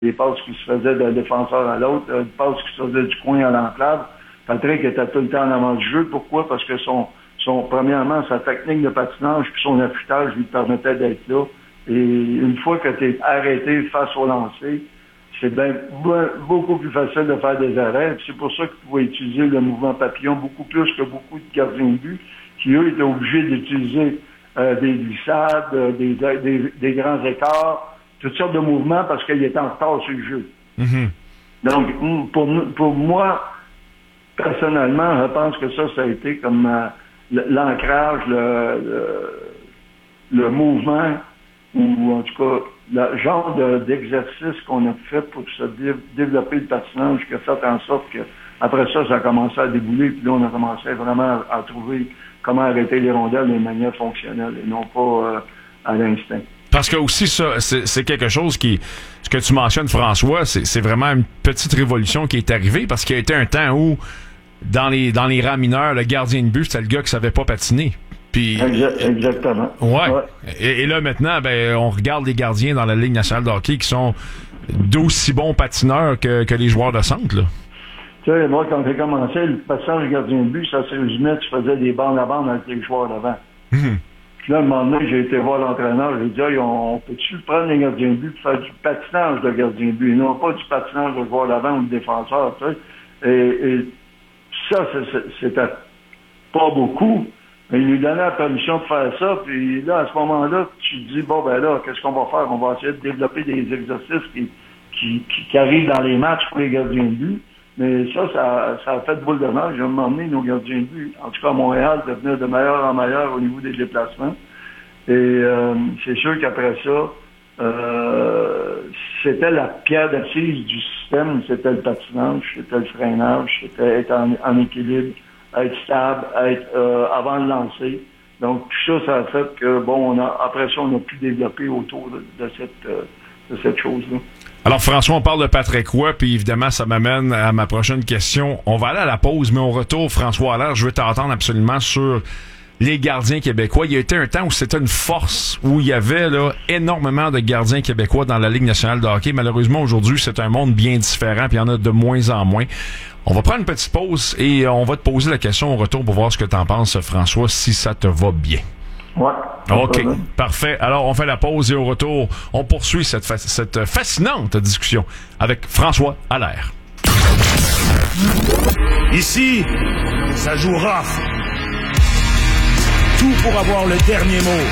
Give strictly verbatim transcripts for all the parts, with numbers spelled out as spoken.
des passes qui se faisaient d'un défenseur à l'autre, des passes qui se faisaient du coin à l'enclave. Patrick était tout le temps en avant du jeu. Pourquoi? Parce que son, son premièrement, sa technique de patinage puis son affûtage lui permettait d'être là. Et une fois que tu es arrêté face au lancer, c'est bien beaucoup plus facile de faire des arrêts. C'est pour ça que tu pouvais utiliser le mouvement papillon beaucoup plus que beaucoup de gardiens de but qui, eux, étaient obligés d'utiliser euh, des glissades, euh, des, des, des grands écarts, toutes sortes de mouvements parce qu'ils étaient en retard sur le jeu. Mm-hmm. Donc, pour, pour moi, personnellement, je pense que ça, ça a été comme euh, l'ancrage, le, le, le mouvement, ou en tout cas, le genre de, d'exercice qu'on a fait pour se dé- développer le patinage qui a fait en sorte que après ça, ça a commencé à débouler, puis là, on a commencé vraiment à, à trouver comment arrêter les rondelles d'une manière fonctionnelle et non pas euh, à l'instinct. Parce que aussi, ça, c'est, c'est quelque chose qui, ce que tu mentionnes, François, c'est, c'est vraiment une petite révolution qui est arrivée, parce qu'il y a été un temps où, dans les, dans les rangs mineurs, le gardien de but, c'était le gars qui savait pas patiner. Puis, exactement. Ouais. ouais. Et, et là, maintenant, ben, on regarde les gardiens dans la Ligue nationale de hockey qui sont d'aussi bons patineurs que, que les joueurs de centre, là. Tu sais, moi, quand j'ai commencé, le passage du gardien de but, ça se résumait, tu faisais des bandes à bande avec les joueurs d'avant. Mm-hmm. Puis là, à un moment donné, j'ai été voir l'entraîneur, j'ai dit, hey, on, on peut-tu prendre les gardiens de but pour faire du patinage de gardien de but, et non pas du patinage de joueur d'avant ou de défenseur, tu sais. Et, et ça, c'est, c'était pas beaucoup. Mais il lui donnait la permission de faire ça, puis là, à ce moment-là, tu te dis, bon, ben là, qu'est-ce qu'on va faire? On va essayer de développer des exercices qui, qui, qui, qui arrivent dans les matchs pour les gardiens de but. Mais ça, ça, ça a fait boule de neige. J'ai emmené nos gardiens de but, en tout cas à Montréal, de venir de meilleur en meilleur au niveau des déplacements. Et euh, c'est sûr qu'après ça, euh, c'était la pierre d'assise du système, c'était le patinage, c'était le freinage, c'était être en, en équilibre, être stable, être euh, avant de lancer. Donc tout ça, ça a fait que, bon, on a, après ça, on a pu développer autour de, de cette, euh, de cette chose-là. Alors, François, on parle de Patrick Roy, puis évidemment, ça m'amène à ma prochaine question. On va aller à la pause, mais au retour, François Allaire, je veux t'entendre absolument sur les gardiens québécois. Il y a été un temps où c'était une force, où il y avait là énormément de gardiens québécois dans la Ligue nationale de hockey. Malheureusement, aujourd'hui, c'est un monde bien différent, puis il y en a de moins en moins. On va prendre une petite pause et on va te poser la question au retour pour voir ce que t'en penses, François, si ça te va bien. Ouais. OK, parfait. Alors, on fait la pause et au retour, on poursuit cette, fa- cette fascinante discussion avec François Allaire. Ici, ça joue rough. Tout pour avoir le dernier mot.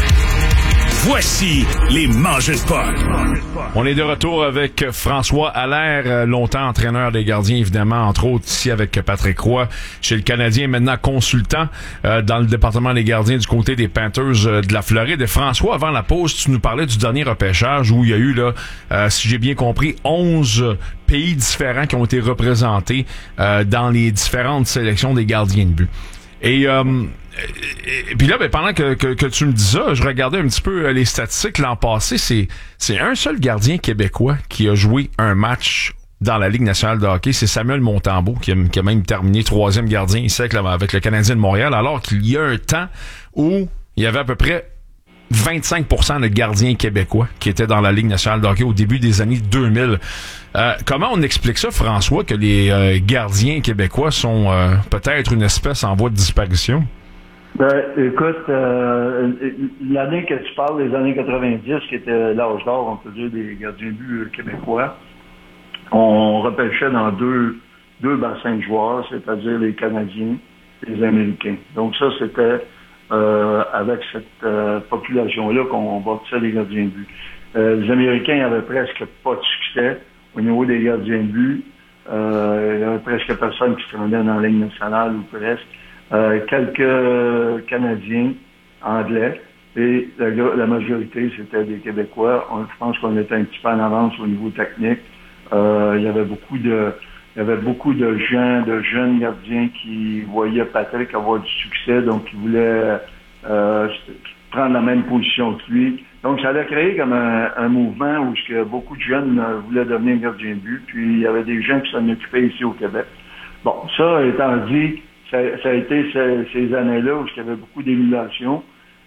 Voici les Mangeux de Pod. On est de retour avec François Allaire, longtemps entraîneur des gardiens, évidemment, entre autres ici avec Patrick Roy, chez le Canadien, maintenant consultant euh, dans le département des gardiens du côté des Panthers euh, de la Floride. Et François, avant la pause, tu nous parlais du dernier repêchage où il y a eu, là, euh, si j'ai bien compris, onze pays différents qui ont été représentés euh, dans les différentes sélections des gardiens de but. Et... Euh, Et, et puis là, ben, pendant que, que, que tu me dis ça, je regardais un petit peu les statistiques l'an passé. C'est, c'est un seul gardien québécois qui a joué un match dans la Ligue nationale de hockey. C'est Samuel Montembeault qui a, qui a même terminé troisième gardien ici avec, avec le Canadien de Montréal, alors qu'il y a un temps où il y avait à peu près vingt-cinq pour cent de gardiens québécois qui étaient dans la Ligue nationale de hockey au début des années deux mille. Euh, comment on explique ça, François, que les euh, gardiens québécois sont euh, peut-être une espèce en voie de disparition? Ben, écoute, euh, l'année que tu parles, les années quatre-vingt-dix, qui était l'âge d'or, on peut dire, des gardiens de but québécois, on repêchait dans deux, deux bassins de joueurs, c'est-à-dire les Canadiens et les Américains. Donc ça, c'était euh, avec cette euh, population-là qu'on bâtissait les gardiens de but. Euh, les Américains n'avaient presque pas de succès au niveau des gardiens de but. Euh, il y avait presque personne qui se rendait dans la Ligue nationale ou presque. Euh, quelques Canadiens, Anglais, et la, la majorité, c'était des Québécois. On, je pense qu'on était un petit peu en avance au niveau technique. Euh, il y avait beaucoup de, il y avait beaucoup de gens, de jeunes gardiens qui voyaient Patrick avoir du succès, donc qui voulaient euh, prendre la même position que lui. Donc, ça a créé comme un, un mouvement où que beaucoup de jeunes euh, voulaient devenir gardiens de but, puis il y avait des gens qui s'en occupaient ici au Québec. Bon, ça étant dit, Ça, ça a été ces, ces années-là où il y avait beaucoup d'émulation.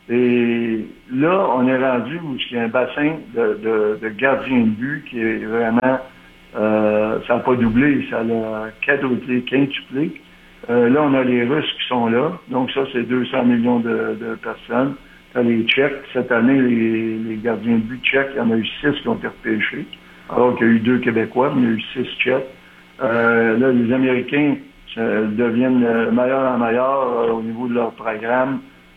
Et là, on est rendu où il y a un bassin de, de, de gardiens de but qui est vraiment, euh, ça n'a pas doublé, ça a quadruplé, quintuplé. Euh, là, on a les Russes qui sont là. Donc ça, c'est deux cents millions de, de personnes. T'as les Tchèques. Cette année, les, les gardiens de but tchèques, il y en a eu six qui ont été repêchés. Alors qu'il y a eu deux Québécois, mais il y a eu six Tchèques. Euh, là, les Américains euh, deviennent meilleurs en meilleurs euh, au niveau de leur programme.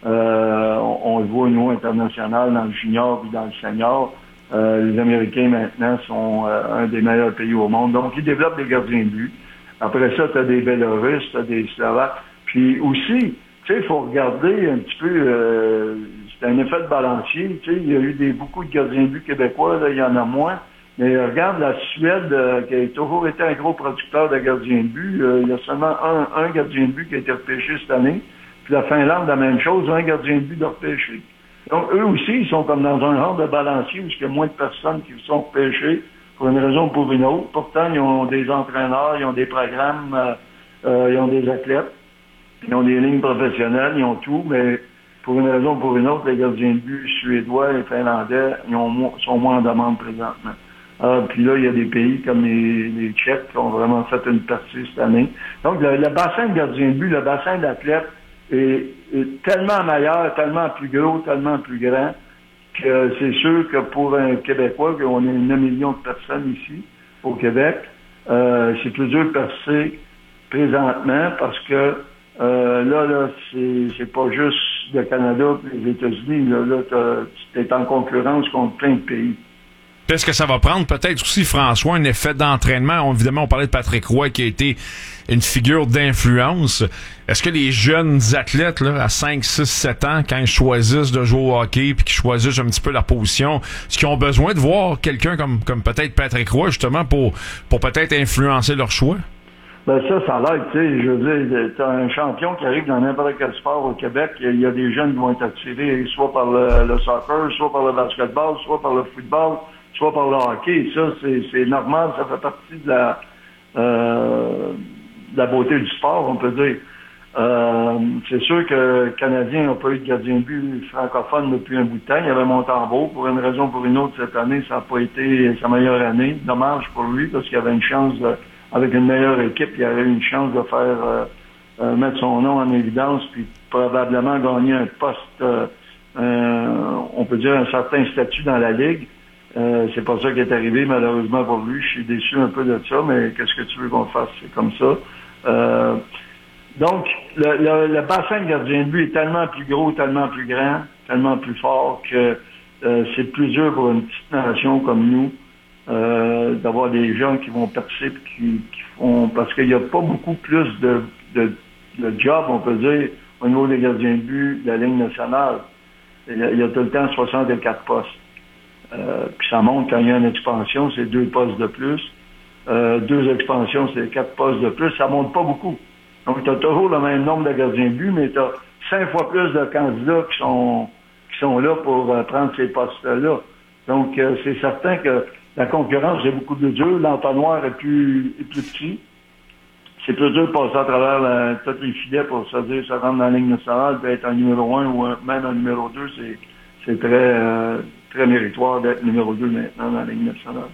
Euh, on, on le voit au niveau international, dans le junior et dans le senior. Euh, les Américains, maintenant, sont euh, un des meilleurs pays au monde. Donc, ils développent des gardiens de but. Après ça, tu as des Bélarusses, tu as des Slovaques. Puis aussi, tu sais, il faut regarder un petit peu, euh, c'est un effet de balancier. Tu sais, il y a eu des, beaucoup de gardiens de but québécois, là, il y en a moins. Mais euh, regarde, la Suède, euh, qui a toujours été un gros producteur de gardiens de but, euh, il y a seulement un, un gardien de but qui a été repêché cette année. Puis la Finlande, la même chose, un gardien de but de repêché. Donc, eux aussi, ils sont comme dans un genre de balancier où il y a moins de personnes qui sont repêchées pour une raison ou pour une autre. Pourtant, ils ont des entraîneurs, ils ont des programmes, euh, euh, ils ont des athlètes, ils ont des lignes professionnelles, ils ont tout, mais pour une raison ou pour une autre, les gardiens de but suédois et finlandais, ils ont, sont moins en demande présentement. Ah, puis là, il y a des pays comme les, les Tchèques qui ont vraiment fait une partie cette année. Donc, le, le bassin de gardiens de but, le bassin d'athlètes est, est tellement meilleur, tellement plus gros, tellement plus grand, que c'est sûr que pour un Québécois, qu'on est neuf millions de personnes ici, au Québec, euh, c'est plus dur de percer présentement parce que euh, là, là, c'est, c'est pas juste le Canada et les États-Unis. Là, là tu es en concurrence contre plein de pays. Est-ce que ça va prendre peut-être aussi, François, un effet d'entraînement? On, évidemment, on parlait de Patrick Roy qui a été une figure d'influence. Est-ce que les jeunes athlètes là, à cinq, six, sept ans, quand ils choisissent de jouer au hockey puis qu'ils choisissent un petit peu leur position, est-ce qu'ils ont besoin de voir quelqu'un comme, comme peut-être Patrick Roy, justement, pour, pour peut-être influencer leur choix? Ben ça, ça l'aide, tu sais, je veux dire, t'as un champion qui arrive dans n'importe quel sport au Québec, il y a des jeunes qui vont être attirés soit par le, le soccer, soit par le basketball, soit par le football, soit par le hockey. Ça, c'est, c'est normal, ça fait partie de la, euh, de la beauté du sport, on peut dire. Euh, c'est sûr que les Canadiens n'ont pas eu de gardien de but francophone depuis un bout de temps. Il y avait Montembeault. Pour une raison ou pour une autre, cette année, ça n'a pas été sa meilleure année. Dommage pour lui, parce qu'il y avait une chance, de, avec une meilleure équipe, il y avait une chance de faire euh, euh, mettre son nom en évidence, puis probablement gagner un poste, euh, euh, on peut dire un certain statut dans la Ligue. Euh, c'est pas ça qui est arrivé, malheureusement pour lui. Je suis déçu un peu de ça, mais qu'est-ce que tu veux qu'on fasse? C'est comme ça. Euh, donc, le, le, le bassin de gardien de but est tellement plus gros, tellement plus grand, tellement plus fort que euh, c'est plus dur pour une petite nation comme nous euh, d'avoir des gens qui vont percer qui, qui font... Parce qu'il n'y a pas beaucoup plus de, de, de job, on peut dire, au niveau des gardiens de but de la Ligue nationale. Il y a, il y a tout le temps soixante-quatre postes. Euh, puis ça monte quand il y a une expansion, c'est deux postes de plus. Euh, deux expansions, c'est quatre postes de plus. Ça monte pas beaucoup. Donc, tu as toujours le même nombre de gardiens de but, mais tu as cinq fois plus de candidats qui sont qui sont là pour euh, prendre ces postes-là. Donc, euh, c'est certain que la concurrence est beaucoup plus dure. L'entonnoir est plus, est plus petit. C'est plus dur de passer à travers la, tous les filets pour se dire, se rendre dans la Ligue nationale, puis être un numéro un ou un, même un numéro deux, c'est, c'est très... Euh, très méritoire d'être numéro deux maintenant dans la Ligue nationale.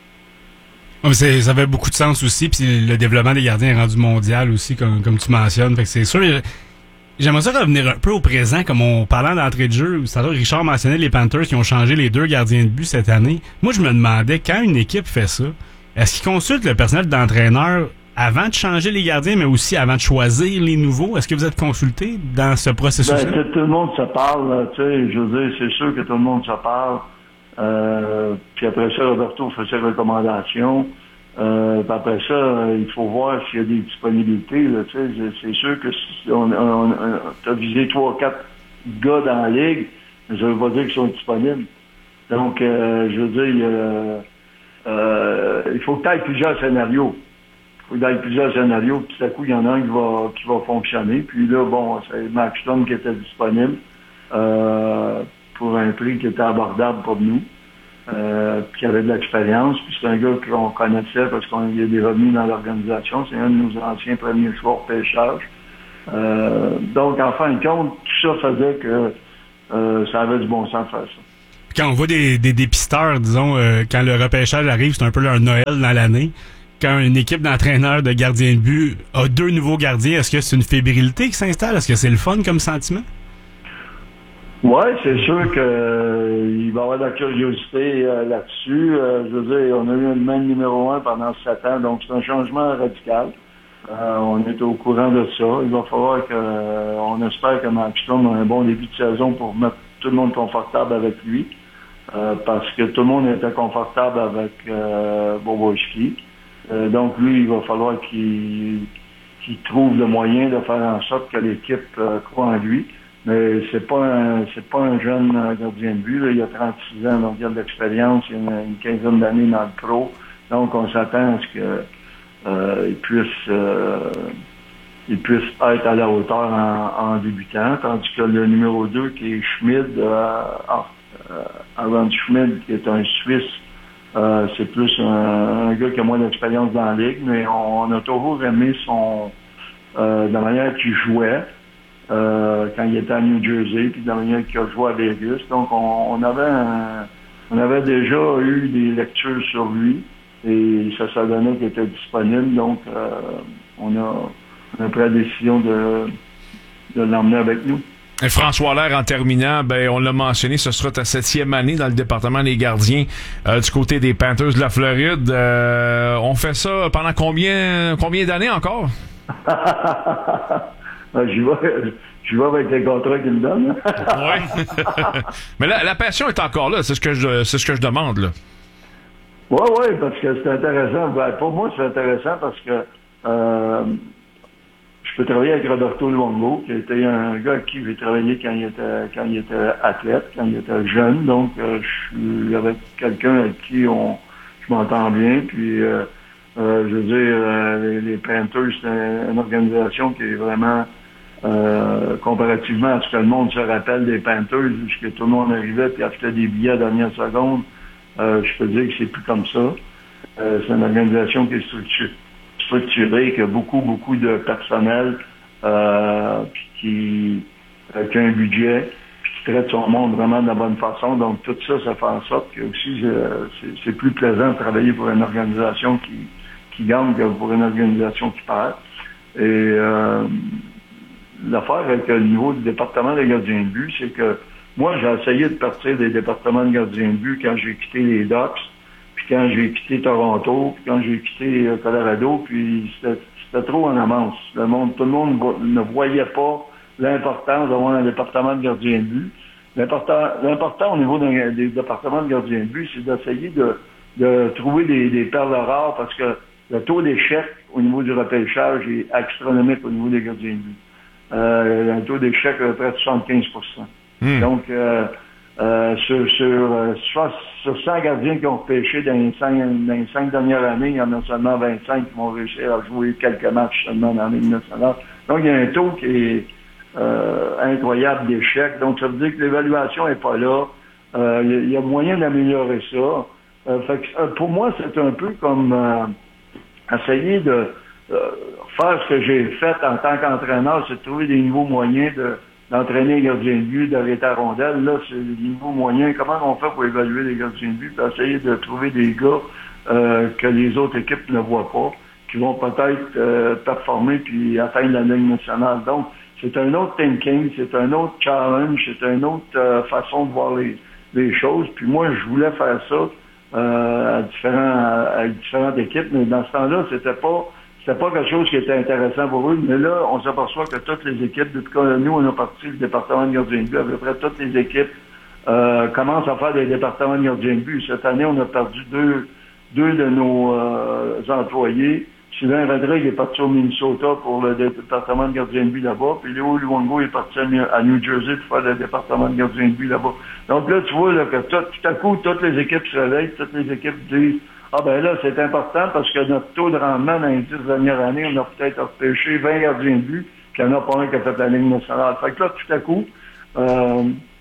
Oh, c'est, ça fait beaucoup de sens aussi, puis le développement des gardiens est rendu mondial aussi, comme, comme tu mentionnes. Fait que c'est sûr, j'aimerais ça revenir un peu au présent, comme on parlait d'entrée de jeu. Richard mentionnait les Panthers qui ont changé les deux gardiens de but cette année. Moi, je me demandais, quand une équipe fait ça, est-ce qu'ils consultent le personnel d'entraîneur avant de changer les gardiens, mais aussi avant de choisir les nouveaux? Est-ce que vous êtes consulté dans ce processus-là? Ben, tout le monde se parle, tu sais, je veux dire, c'est sûr que tout le monde se parle. Euh, puis après ça, Roberto fait ses recommandations. Euh, puis après ça, il faut voir s'il y a des disponibilités, là, tu sais. C'est sûr que si on, on, on t'as visé trois, quatre gars dans la ligue, mais ça veut pas dire qu'ils sont disponibles. Donc, euh, je veux dire, il, euh, euh, il faut que tu aies plusieurs scénarios. Il faut qu'il y ait plusieurs scénarios, puis tout à coup, il y en a un qui va, qui va fonctionner. Puis là, bon, c'est Max Stone qui était disponible euh, pour un prix qui était abordable pour nous, euh, puis qui avait de l'expérience. Puis c'est un gars qu'on connaissait parce qu'il y a des revenus dans l'organisation. C'est un de nos anciens premiers choix au pêchage. Euh, donc, en fin de compte, tout ça faisait que euh, ça avait du bon sens de faire ça. Quand on voit des, des dépisteurs, disons, euh, quand le repêchage arrive, c'est un peu leur Noël dans l'année. Quand une équipe d'entraîneurs de gardiens de but a deux nouveaux gardiens, est-ce que c'est une fébrilité qui s'installe? Est-ce que c'est le fun comme sentiment? Oui, c'est sûr que euh, il va y avoir de la curiosité euh, là-dessus. Euh, je veux dire, on a eu le même numéro un pendant sept ans, donc c'est un changement radical. Euh, on est au courant de ça. Il va falloir que, euh, on espère que Markstrom a un bon début de saison pour mettre tout le monde confortable avec lui, euh, parce que tout le monde était confortable avec euh, Bobrovsky. Euh, donc lui, il va falloir qu'il, qu'il trouve le moyen de faire en sorte que l'équipe euh, croit en lui. Mais c'est pas un, c'est pas un jeune gardien de but, là. Il a trente-six ans, donc il a de l'expérience, il a une, une quinzaine d'années dans le pro. Donc on s'attend à ce que euh, il puisse euh, il puisse être à la hauteur en, en débutant, tandis que le numéro deux qui est Schmid, euh, euh, Aaron Schmid, qui est un Suisse, euh, c'est plus un, un gars qui a moins d'expérience dans la ligue, mais on, on a toujours aimé son euh, de la manière qu'il jouait. Euh, quand il était à New Jersey, puis de la manière qu'il a joué à Vegas. Donc, on, on avait un, on avait déjà eu des lectures sur lui, et ça, ça donnait qu'il était disponible. Donc, euh, on a, on a pris la décision de, de l'emmener avec nous. Et François Allaire, en terminant, ben on l'a mentionné, ce sera ta septième année dans le département des gardiens euh, du côté des Panthers de la Floride. Euh, on fait ça pendant combien, combien d'années encore? J'y vais, j'y vais avec les contrats qu'ils me donnent. Oui. Mais la, la passion est encore là, c'est ce que je, c'est ce que je demande, là. Oui, oui, parce que c'est intéressant. Ben, pour moi, c'est intéressant parce que euh, je peux travailler avec Roberto Luongo, qui était un gars avec qui j'ai travaillé quand il était quand il était athlète, quand il était jeune. Donc, euh, je suis avec quelqu'un avec qui on je m'entends bien. Puis, euh, euh, je veux dire, euh, les, les Panthers, c'est une, une organisation qui est vraiment Euh, comparativement à ce que le monde se rappelle des Panthers, puisque tout le monde arrivait et achetait des billets à la dernière seconde, euh, je peux dire que c'est plus comme ça. Euh, c'est une organisation qui est structurée, structurée qui a beaucoup, beaucoup de personnel, euh, qui, euh, qui a un budget, puis qui traite son monde vraiment de la bonne façon. Donc tout ça, ça fait en sorte que aussi euh, c'est, c'est plus plaisant de travailler pour une organisation qui, qui gagne que pour une organisation qui perd. Et euh, l'affaire avec le niveau du département des gardiens de but, c'est que moi, j'ai essayé de partir des départements de gardiens de but quand j'ai quitté les Ducks, puis quand j'ai quitté Toronto, puis quand j'ai quitté euh, Colorado, puis c'était, c'était trop en avance. Le monde, tout le monde vo- ne voyait pas l'importance d'avoir un département de gardiens de but. L'important, l'important au niveau d'un, des départements de gardiens de but, c'est d'essayer de, de trouver des, des perles rares, parce que le taux d'échec au niveau du repêchage est astronomique au niveau des gardiens de but. Euh, un taux d'échec à peu près de soixante-quinze pour cent. Mmh. Donc, euh, euh, sur, sur, euh, sur cent gardiens qui ont repêché dans les, cinq, dans les cinq dernières années, il y en a seulement vingt-cinq qui vont réussir à jouer quelques matchs seulement dans la Ligue nationale. Donc, il y a un taux qui est euh, incroyable d'échec. Donc, ça veut dire que l'évaluation n'est pas là. Euh, il, y a, il y a moyen d'améliorer ça. Euh, fait que, euh, pour moi, c'est un peu comme euh, essayer de Euh, faire ce que j'ai fait en tant qu'entraîneur, c'est de trouver des nouveaux moyens de, d'entraîner les gardiens de but, d'arrêter la rondelle. Là, c'est des nouveaux moyens. Comment on fait pour évaluer les gardiens de but, puis essayer de trouver des gars euh, que les autres équipes ne voient pas, qui vont peut-être euh, performer puis atteindre la Ligue nationale. Donc, c'est un autre thinking, c'est un autre challenge, c'est une autre euh, façon de voir les, les choses. Puis moi, je voulais faire ça euh, à différents, à différentes équipes, mais dans ce temps-là, c'était pas C'était pas quelque chose qui était intéressant pour eux, mais là, on s'aperçoit que toutes les équipes, depuis que nous, on a parti du département de gardien de but, à peu près toutes les équipes euh, commencent à faire des départements de gardien de but. Cette année, on a perdu deux, deux de nos euh, employés. Sylvain Rodrigue est parti au Minnesota pour le département de gardien de but là-bas, puis Léo Luongo est parti à New Jersey pour faire le département de gardien de but là-bas. Donc là, tu vois là, que tout, tout à coup, toutes les équipes se réveillent, toutes les équipes disent ah ben là, c'est important parce que notre taux de rendement dans les dix dernières années, on a peut-être repêché vingt gardiens de but, puis il n'y en a pas un qui a fait la Ligue nationale. Fait que là, tout à coup, euh,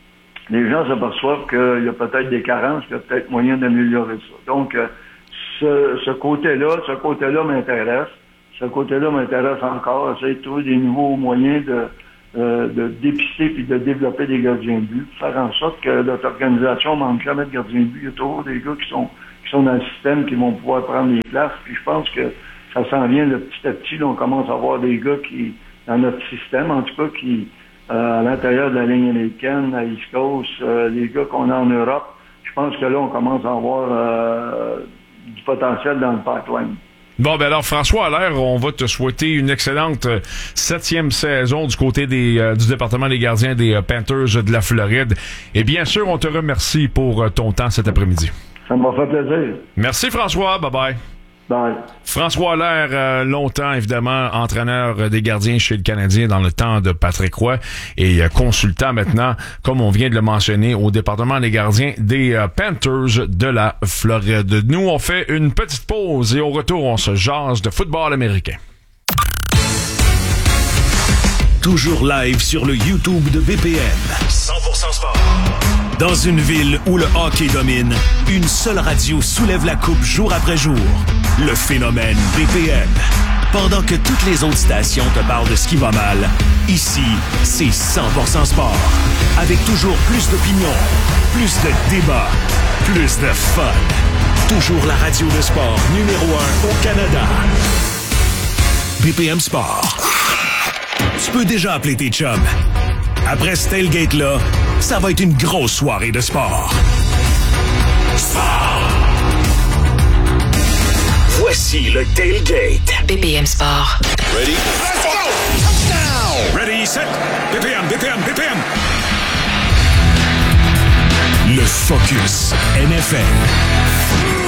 les gens s'aperçoivent qu'il y a peut-être des carences, qu'il y a peut-être moyen d'améliorer ça. Donc, euh, ce, ce côté-là, ce côté-là m'intéresse. Ce côté-là m'intéresse encore. Essayer de trouver des nouveaux moyens de, euh, de dépister puis de développer des gardiens de but, faire en sorte que notre organisation ne manque jamais de gardiens de but. Il y a toujours des gars qui sont qui sont dans le système, qui vont pouvoir prendre les places. Puis je pense que ça s'en vient là, petit à petit. Là, on commence à avoir des gars qui, dans notre système, en tout cas, qui, euh, à l'intérieur de la ligne américaine, à East Coast, euh, les gars qu'on a en Europe, je pense que là, on commence à avoir euh, du potentiel dans le pipeline. Bon, ben alors, François Allaire, on va te souhaiter une excellente euh, septième saison du côté des euh, du département des gardiens des euh, Panthers de la Floride. Et bien sûr, on te remercie pour euh, ton temps cet après-midi. Ça m'a fait plaisir. Merci, François. Bye-bye. Bye. François Allaire, euh, longtemps, évidemment, entraîneur des gardiens chez le Canadien dans le temps de Patrick Roy et euh, consultant maintenant, comme on vient de le mentionner, au département des gardiens des euh, Panthers de la Floride. Nous, on fait une petite pause et au retour, on se jase de football américain. Toujours live sur le YouTube de B P M. cent pour cent sport. Dans une ville où le hockey domine, une seule radio soulève la coupe jour après jour. Le phénomène B P M. Pendant que toutes les autres stations te parlent de ce qui va mal, ici, c'est cent pour cent sport. Avec toujours plus d'opinions, plus de débats, plus de fun. Toujours la radio de sport numéro un au Canada. B P M Sport. Tu peux déjà appeler tes chums. Après ce tailgate-là, ça va être une grosse soirée de sport. Sport! Voici le tailgate. B P M Sport. Ready? Let's go! Touchdown! Ready, set, B P M, B P M, B P M. Le Focus N F L.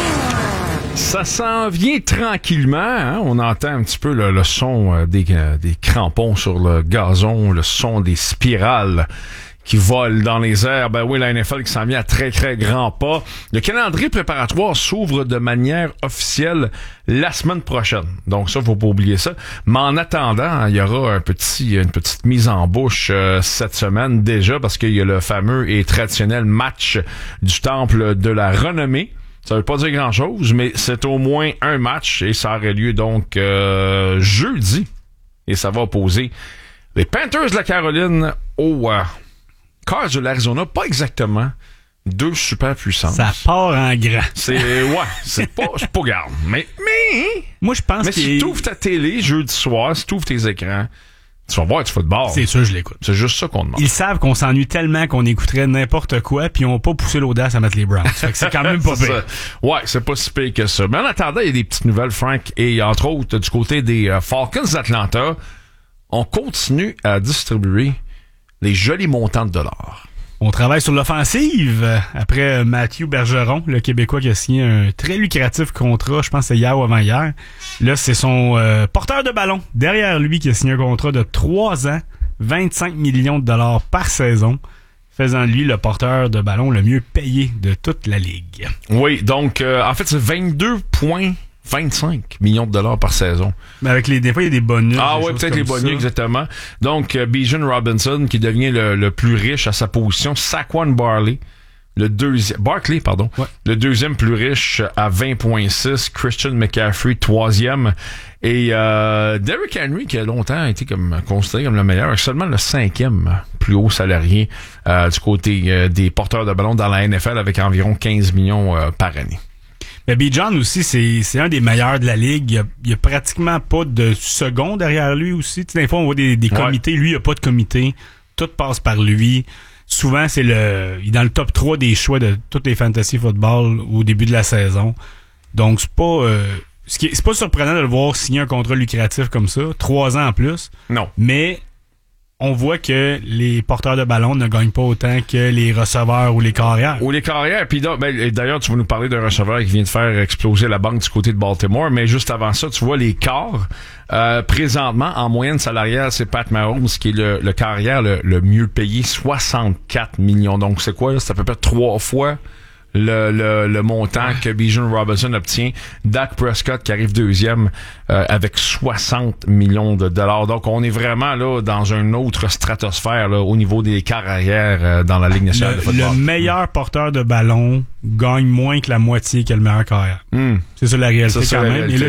Ça s'en vient tranquillement. Hein? On entend un petit peu le, le son euh, des, euh, des crampons sur le gazon, le son des spirales qui volent dans les airs. Ben oui, la N F L qui s'en vient à très, très grands pas. Le calendrier préparatoire s'ouvre de manière officielle la semaine prochaine. Donc ça, faut pas oublier ça. Mais en attendant, il y aura un petit, une petite mise en bouche euh, cette semaine déjà parce qu'il y a le fameux et traditionnel match du Temple de la Renommée. Ça veut pas dire grand-chose, mais c'est au moins un match et ça aurait lieu donc euh, jeudi. Et ça va opposer les Panthers de la Caroline aux euh, Cards de l'Arizona. Pas exactement deux super puissances. Ça part en grand. C'est, ouais, c'est pas, c'est pas grave. Mais, mais, moi, je pense mais que... si tu ouvres ta télé jeudi soir, si tu ouvres tes écrans, tu vas voir du football. C'est sûr, je l'écoute. C'est juste ça qu'on demande. Ils savent qu'on s'ennuie tellement qu'on écouterait n'importe quoi, puis ils n'ont pas poussé l'audace à mettre les Browns. Fait que c'est quand même pas c'est pire. Ça. Ouais, c'est pas si pire que ça. Mais en attendant, il y a des petites nouvelles, Frank, et entre autres, du côté des euh, Falcons d'Atlanta, on continue à distribuer les jolis montants de dollars. On travaille sur l'offensive. Après Mathieu Bergeron, le Québécois qui a signé un très lucratif contrat, je pense que c'est hier ou avant-hier. Là, c'est son euh, porteur de ballon derrière lui qui a signé un contrat de trois ans, vingt-cinq millions de dollars par saison, faisant de lui le porteur de ballon le mieux payé de toute la Ligue. Oui, donc, euh, en fait, c'est vingt-deux virgule vingt-cinq millions de dollars par saison. Mais avec les, des fois, il y a des bonus. Ah oui, peut-être les bonus, ça. Exactement. Donc, euh, Bijan Robinson, qui devient le, le plus riche à sa position. Saquon Barkley, le deuxième, Barkley, pardon. Ouais. Le deuxième plus riche à vingt virgule six. Christian McCaffrey, troisième. Et, euh, Derrick Henry, qui a longtemps été comme, considéré comme le meilleur, seulement le cinquième plus haut salarié, euh, du côté euh, des porteurs de ballon dans la N F L avec environ quinze millions euh, par année. Mais Bijan aussi, c'est, c'est un des meilleurs de la Ligue. Il y a, il y a pratiquement pas de second derrière lui aussi. Tu sais, des fois, on voit des, des comités. Ouais. Lui, il n'y a pas de comité. Tout passe par lui. Souvent, c'est le, il est dans le top trois des choix de toutes les fantasy football au début de la saison. Donc, c'est pas, euh, ce qui est, c'est pas surprenant de le voir signer un contrat lucratif comme ça. Trois ans en plus. Non. Mais, on voit que les porteurs de ballon ne gagnent pas autant que les receveurs ou les carrières. Ou les carrières. Puis ben, d'ailleurs, tu vas nous parler d'un receveur qui vient de faire exploser la banque du côté de Baltimore. Mais juste avant ça, tu vois les quarts. Euh, présentement, en moyenne salariale, c'est Pat Mahomes qui est le, le carrière le, le mieux payé, soixante-quatre millions. Donc, c'est quoi? Là? C'est à peu près trois fois le, le, le montant que Bijan Robinson obtient. Dak Prescott qui arrive deuxième euh, avec soixante millions de dollars. Donc, on est vraiment là dans une autre stratosphère là, au niveau des carrières euh, dans la Ligue nationale le, de football. Le meilleur porteur de ballon gagne moins que la moitié que le meilleur carrière. Mm. C'est ça la réalité c'est quand ça, même. réalité. Et là,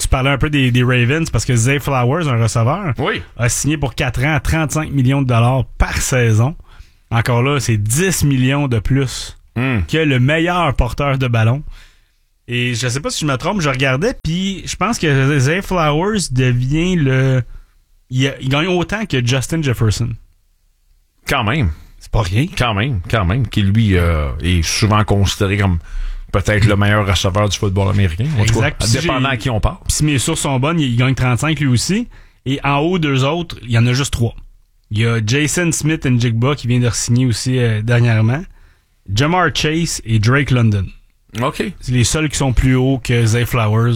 tu parlais un peu des, des Ravens parce que Zay Flowers, un receveur, oui. a signé pour quatre ans à trente-cinq millions de dollars par saison. Encore là, c'est dix millions de plus mm. que le meilleur porteur de ballon. Et je sais pas si je me trompe, je regardais, puis je pense que Zay Flowers devient le... Il, a, il gagne autant que Justin Jefferson. Quand même. C'est pas rien. Quand même, quand même. Qui, lui, euh, est souvent considéré comme peut-être le meilleur receveur du football américain. En exact. Tout cas, dépendant à qui on parle. Puis si mes sources sont bonnes, il gagne trente-cinq lui aussi. Et en haut d'eux autres, il y en a juste trois. Il y a Jason Smith-Njigba qui vient de re-signer aussi euh, dernièrement. Jamar Chase et Drake London. OK. C'est les seuls qui sont plus hauts que Zay Flowers.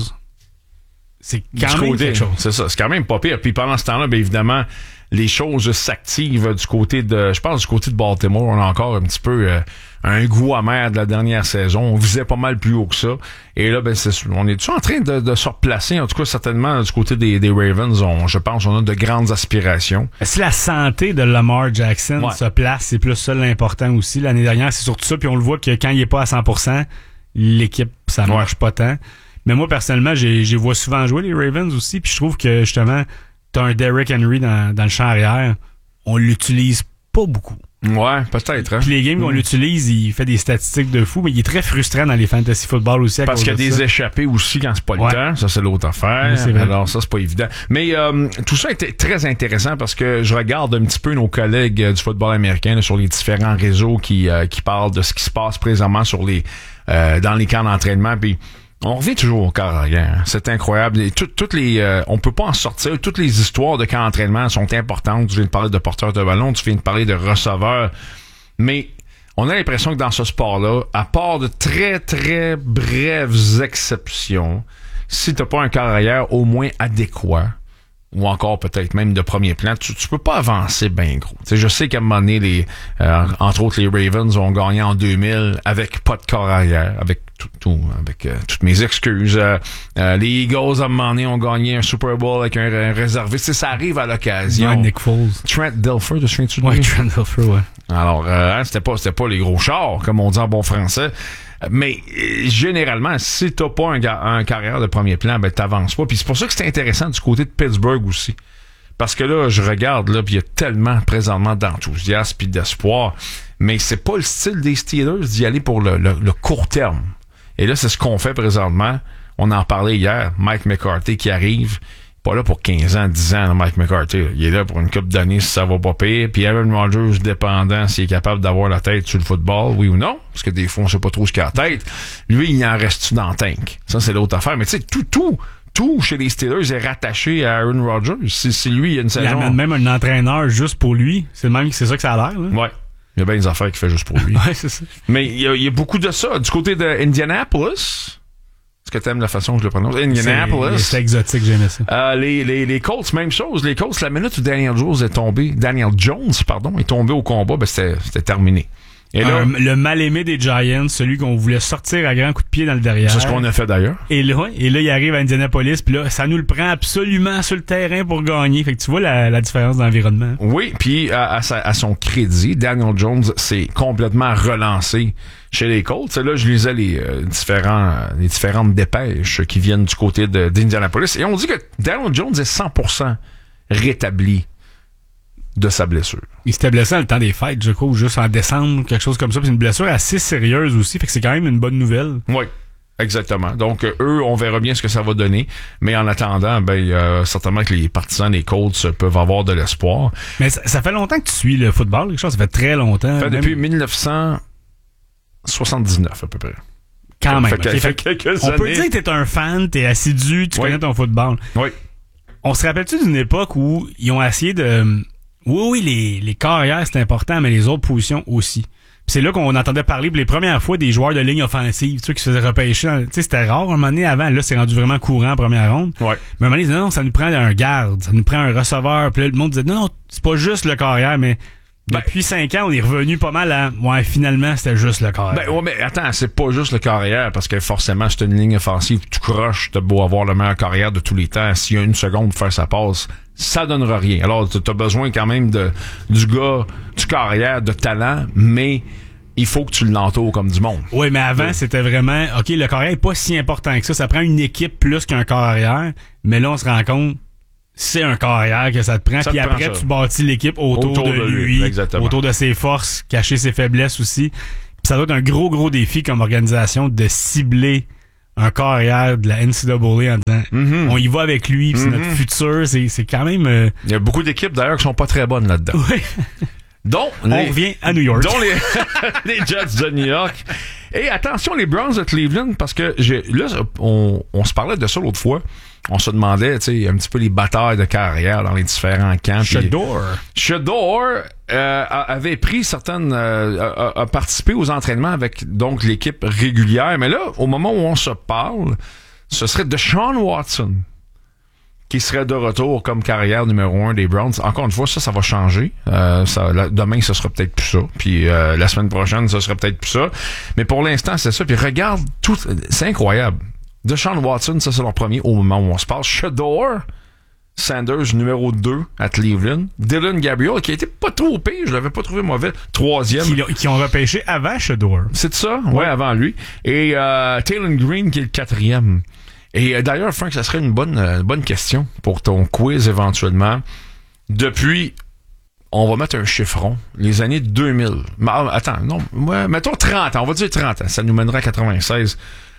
C'est quand du même côté, quelque chose. C'est ça, c'est quand même pas pire. Puis pendant ce temps-là, bien évidemment, les choses s'activent du côté de, je pense du côté de Baltimore, on a encore un petit peu euh, un goût amer de la dernière saison. On visait pas mal plus haut que ça. Et là, ben, c'est, on est en train de, de se replacer. En tout cas, certainement, du côté des, des Ravens, on, je pense, on a de grandes aspirations. Si la santé de Lamar Jackson ouais. se place, c'est plus ça l'important aussi. L'année dernière, c'est surtout ça. Puis on le voit que quand il est pas à cent pour cent, l'équipe, ça marche ouais. pas tant. Mais moi, personnellement, j'ai, j'ai vois souvent jouer les Ravens aussi. Puis je trouve que, justement, t'as un Derrick Henry dans, dans le champ arrière. On l'utilise pas beaucoup. Ouais, peut-être. Hein? Puis les games qu'on mmh. l'utilise, il fait des statistiques de fou, mais il est très frustrant dans les fantasy football aussi. À Parce qu'il y a des ça. échappées aussi quand c'est pas ouais. le temps. Ça, c'est l'autre affaire. Oui, c'est vrai. Alors ça, c'est pas évident. Mais euh, tout ça était très intéressant parce que je regarde un petit peu nos collègues euh, du football américain là, sur les différents réseaux qui, euh, qui parlent de ce qui se passe présentement sur les euh, dans les camps d'entraînement. Puis on revient toujours au corps arrière. C'est incroyable. Et tout, toutes les, euh, on peut pas en sortir. Toutes les histoires de camp d'entraînement sont importantes. Tu viens de parler de porteurs de ballon, tu viens de parler de receveurs. Mais on a l'impression que dans ce sport-là, à part de très, très brèves exceptions, si t'as pas un corps arrière au moins adéquat, ou encore peut-être même de premier plan, tu, tu peux pas avancer bien gros. T'sais, je sais qu'à un moment donné, les, euh, entre autres les Ravens ont gagné en deux mille avec pas de corps arrière, avec tout, tout avec euh, toutes mes excuses. Euh, euh, les Eagles à un moment donné ont gagné un Super Bowl avec un, un réserviste. Ça arrive à l'occasion. Ouais, Nick Foles. Trent Dilfer, te souviens-tu de lui? Ouais, Trent Dilfer, ouais. Alors, euh, c'était pas, c'était pas les gros chars, comme on dit en bon français. Mais euh, généralement, si t'as pas un, un carrière de premier plan, ben t'avances pas. Puis c'est pour ça que c'est intéressant du côté de Pittsburgh aussi. Parce que là, je regarde, là, puis il y a tellement présentement d'enthousiasme puis d'espoir. Mais c'est pas le style des Steelers d'y aller pour le, le, le court terme. Et là, c'est ce qu'on fait présentement. On en parlait hier. Mike McCarthy qui arrive. Pas là pour quinze ans, dix ans, là, Mike McCarthy. Là. Il est là pour une couple d'années si ça va pas pire. Puis Aaron Rodgers, dépendant s'il est capable d'avoir la tête sur le football, oui ou non. Parce que des fois, on sait pas trop ce qu'il a la tête. Lui, il en reste-tu dans le tank? Ça, c'est l'autre affaire. Mais tu sais, tout, tout, tout chez les Steelers est rattaché à Aaron Rodgers. Si, si lui, il y a une saison... Il amène même un entraîneur juste pour lui. C'est même c'est ça que ça a l'air, là. Ouais. Il y a bien des affaires qu'il fait juste pour lui. Ouais, c'est ça. Mais il y, a, il y a beaucoup de ça. Du côté de Indianapolis... Est-ce que t'aimes la façon que je le prononce? Indianapolis. C'est, c'est exotique, j'aimais ça. Euh, les, les, les Colts, même chose. Les Colts, la minute où Daniel Jones est tombé, Daniel Jones, pardon, est tombé au combat, ben c'était, c'était terminé. Et là, euh, le mal-aimé des Giants, celui qu'on voulait sortir à grands coups de pied dans le derrière. C'est ce qu'on a fait d'ailleurs. Et là, et là, il arrive à Indianapolis, puis là, ça nous le prend absolument sur le terrain pour gagner. Fait que tu vois la, la différence d'environnement. Oui, puis à, à, sa, à son crédit, Daniel Jones s'est complètement relancé chez les Colts. Là, je lisais les, euh, différents, les différentes dépêches qui viennent du côté de, d'Indianapolis. Et on dit que Daniel Jones est cent pour cent rétabli de sa blessure. Il s'était blessé dans le temps des fêtes, je crois, ou juste en décembre, quelque chose comme ça. Puis c'est une blessure assez sérieuse aussi, fait que c'est quand même une bonne nouvelle. Oui, exactement. Donc, euh, eux, on verra bien ce que ça va donner. Mais en attendant, ben, euh, certainement que les partisans des Colts peuvent avoir de l'espoir. Mais ça, ça fait longtemps que tu suis le football, quelque chose. Ça fait très longtemps. Ça fait même... depuis dix-neuf cent soixante-dix-neuf, à peu près. Quand même. Ça fait, okay. fait quelques on années. peut dire que t'es un fan, t'es assidu, tu oui. connais ton football. Oui. On se rappelle-tu d'une époque où ils ont essayé de... Oui, oui, les, les carrières, c'est important, mais les autres positions aussi. Puis c'est là qu'on entendait parler pour les premières fois des joueurs de ligne offensive, tu sais, qui se faisaient repêcher. Tu sais, c'était rare un moment donné avant. Là, c'est rendu vraiment courant en première ronde. Ouais. Mais à un moment donné, ils disaient, non, ça nous prend un garde, ça nous prend un receveur. Puis là, le monde disait, non, non, c'est pas juste le carrière, mais... Ben, depuis cinq ans, on est revenu pas mal à... Ouais, finalement, c'était juste le carrière. Ben, ouais, mais attends, c'est pas juste le carrière, parce que forcément, c'est une ligne offensive, tu croches, t'as beau avoir le meilleur carrière de tous les temps, s'il y a une seconde pour faire sa passe, ça donnera rien. Alors, t'as besoin quand même de du gars, du carrière, de talent, mais il faut que tu l'entoures comme du monde. Oui, mais avant, oui. c'était vraiment, OK, le carrière n'est pas si important que ça. Ça prend une équipe plus qu'un carrière. Mais là, on se rend compte, c'est un carrière que ça te prend. Ça Puis te après, prend tu bâtis l'équipe autour, autour de, de lui, lui autour de ses forces, cacher ses faiblesses aussi. Puis ça doit être un gros, gros défi comme organisation de cibler un carrière de la N C A A en disant mm-hmm. on y va avec lui, puis mm-hmm. c'est notre futur. C'est, c'est quand même... Euh... Il y a beaucoup d'équipes, d'ailleurs, qui sont pas très bonnes là-dedans. Oui. Donc, on les, revient à New York. Dont les, les Jets de New York. Et attention, les Browns de Cleveland, parce que j'ai, là, on, on se parlait de ça l'autre fois. On se demandait, tu sais, un petit peu les batailles de carrière dans les différents camps. Shedeur. Shedeur euh, avait pris certaines... Euh, a, a participé aux entraînements avec donc l'équipe régulière. Mais là, au moment où on se parle, ce serait Deshaun Watson qui serait de retour comme carrière numéro un des Browns. Encore une fois, ça, ça va changer. Euh, ça, là, demain, ce sera peut-être plus ça. Puis euh, la semaine prochaine, ce sera peut-être plus ça. Mais pour l'instant, c'est ça. Puis regarde, tout, c'est incroyable. Deshaun Watson, ça, c'est leur premier au moment où on se parle. Shedeur Sanders, numéro deux à Cleveland. Dylan Gabriel, qui a été pas trop pire, je l'avais pas trouvé mauvais. Troisième. Qui, qui ont repêché avant Shedeur. C'est ça? Ouais, ouais, avant lui. Et euh, Taylor Green, qui est le quatrième. Et euh, d'ailleurs, Frank, ça serait une bonne, euh, bonne question pour ton quiz éventuellement. Depuis, on va mettre un chiffron, les années deux mille. Mais, attends, non, ouais, mettons trente ans, on va dire trente ans, ça nous mènera à quatre-vingt-seize.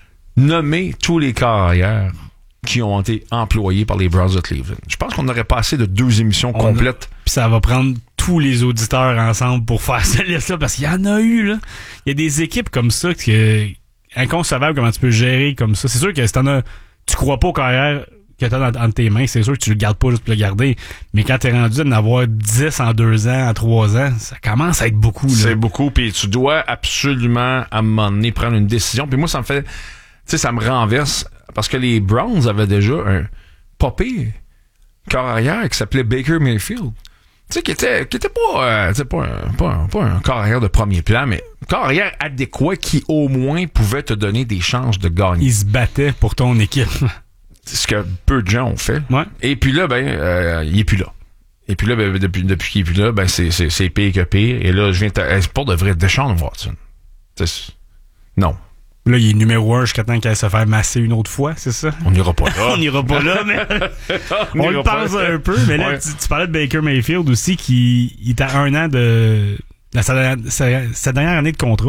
Nommer tous les carrières qui ont été employés par les Browns de Cleveland. Je pense qu'on aurait passé de deux émissions on complètes. Puis ça va prendre tous les auditeurs ensemble pour faire cette liste-là, parce qu'il y en a eu, là. Il y a des équipes comme ça qui est inconcevable comment tu peux gérer comme ça. C'est sûr que si t'en as, tu crois pas aux carrières que t'as dans, dans tes mains, c'est sûr que tu le gardes pas juste pour le garder. Mais quand t'es rendu à en avoir dix en deux ans, en trois ans, ça commence à être beaucoup, là. C'est beaucoup, puis tu dois absolument, à un moment donné, prendre une décision. Puis moi, ça me fait... Tu sais, ça me renverse parce que les Browns avaient déjà un pas pire carrière qui s'appelait Baker Mayfield. Tu sais, qui était, qui était pas, euh, tu sais, pas un, pas un, pas un carrière de premier plan, mais un carrière adéquat qui au moins pouvait te donner des chances de gagner. Il se battait pour ton équipe. C'est ce que peu de gens ont fait. Ouais. Et puis là, ben, euh, il est plus là. Et puis là, ben, depuis, depuis qu'il est plus là, ben, c'est, c'est, c'est pire que pire. Et là, je viens de, c'est pas de vrai Deshaun Watson. C'est, non. Là, il est numéro un jusqu'à temps qu'il aille se faire masser une autre fois, c'est ça? On n'ira pas là. On n'ira pas là, mais on, on le pense pas. Un peu. Mais là, ouais. tu, tu parlais de Baker Mayfield aussi, qui il est à un an de, de sa, sa, sa dernière année de contrat.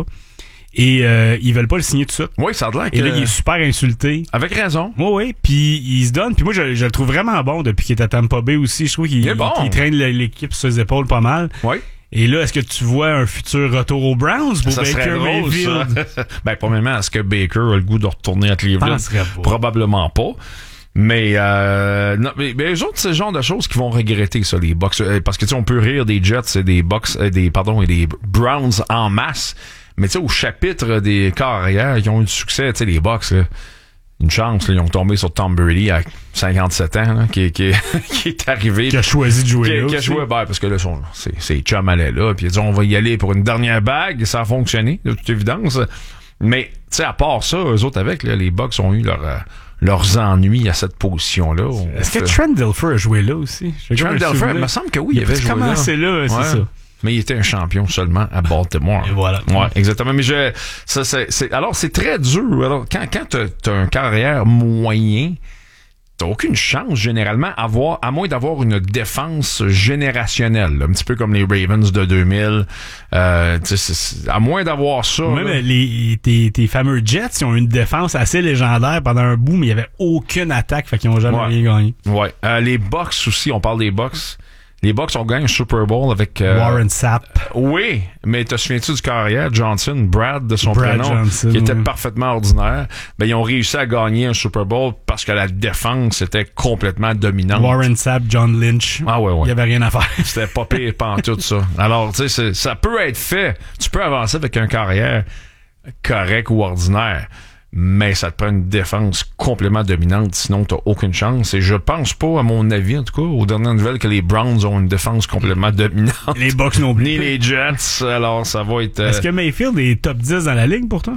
Et euh, ils veulent pas le signer tout de suite. Oui, ça a l'air que... Et là, il est super insulté. Avec raison. Oui, oui. Puis il se donne. Puis moi, je, je le trouve vraiment bon depuis qu'il est à Tampa Bay aussi. Je trouve qu'il il, bon. il traîne l'équipe sur ses épaules pas mal. Oui. Et là, est-ce que tu vois un futur retour aux Browns pour ça Baker drôle, Mayfield? Ça. Ben, premièrement, est-ce que Baker a le goût de retourner à Cleveland? Pas. Probablement pas. Mais, euh, non, mais, mais eux autres, c'est le genre de choses qui vont regretter, ça, les Bucks. Parce que, tu sais, on peut rire des Jets et des Bucks, euh, des, pardon, et des Browns en masse. Mais, tu sais, au chapitre des carrières qui ont eu du succès, tu sais, les Bucks, là, une chance, là, ils ont tombé sur Tom Brady à cinquante-sept ans, là, qui, qui, qui est arrivé. Qui a choisi de jouer qui, là. Qui a joué, ben, parce que là, son, c'est, c'est chum allait là, puis il a dit, on va y aller pour une dernière bague, ça a fonctionné, de toute évidence. Mais, tu sais, à part ça, eux autres avec, là, les Bucks ont eu leur, euh, leurs ennuis à cette position-là. Est-ce que Trent Dilfer a joué là aussi? Trent Dilfer, il me semble que oui, il, il avait joué là. Il a commencé là, c'est ouais. ça. Mais il était un champion seulement à Baltimore. Et voilà. Ouais, exactement. Mais je, ça, c'est, c'est, alors, c'est très dur. Alors, quand, quand t'as, t'as un carrière moyen, t'as aucune chance, généralement, à avoir, à moins d'avoir une défense générationnelle. Là, un petit peu comme les Ravens de deux mille. Euh, c'est, c'est, à moins d'avoir ça. Même là, les, tes, tes fameux Jets, ils ont une défense assez légendaire pendant un bout, mais il n'y avait aucune attaque, fait qu'ils n'ont jamais ouais. rien gagné. Ouais. Euh, les Bucks aussi, on parle des Bucks. Les Bucks ont gagné un Super Bowl avec... Euh, Warren Sapp. Euh, oui, mais te souviens-tu du carrière, Johnson, Brad de son Brad prénom, Johnson, qui était oui. parfaitement ordinaire. Ben, ils ont réussi à gagner un Super Bowl parce que la défense était complètement dominante. Warren Sapp, John Lynch. Ah ouais, ouais. Il n'y avait rien à faire. C'était pas pire pantoute, ça. Alors, tu sais, ça peut être fait. Tu peux avancer avec un carrière correct ou ordinaire. Mais ça te prend une défense complètement dominante, sinon t'as aucune chance. Et je pense pas, à mon avis, en tout cas, aux dernières nouvelles, que les Browns ont une défense complètement dominante. Les Bucks non plus. Ni les Jets, alors ça va être... Euh... Est-ce que Mayfield est top dix dans la ligue pour toi?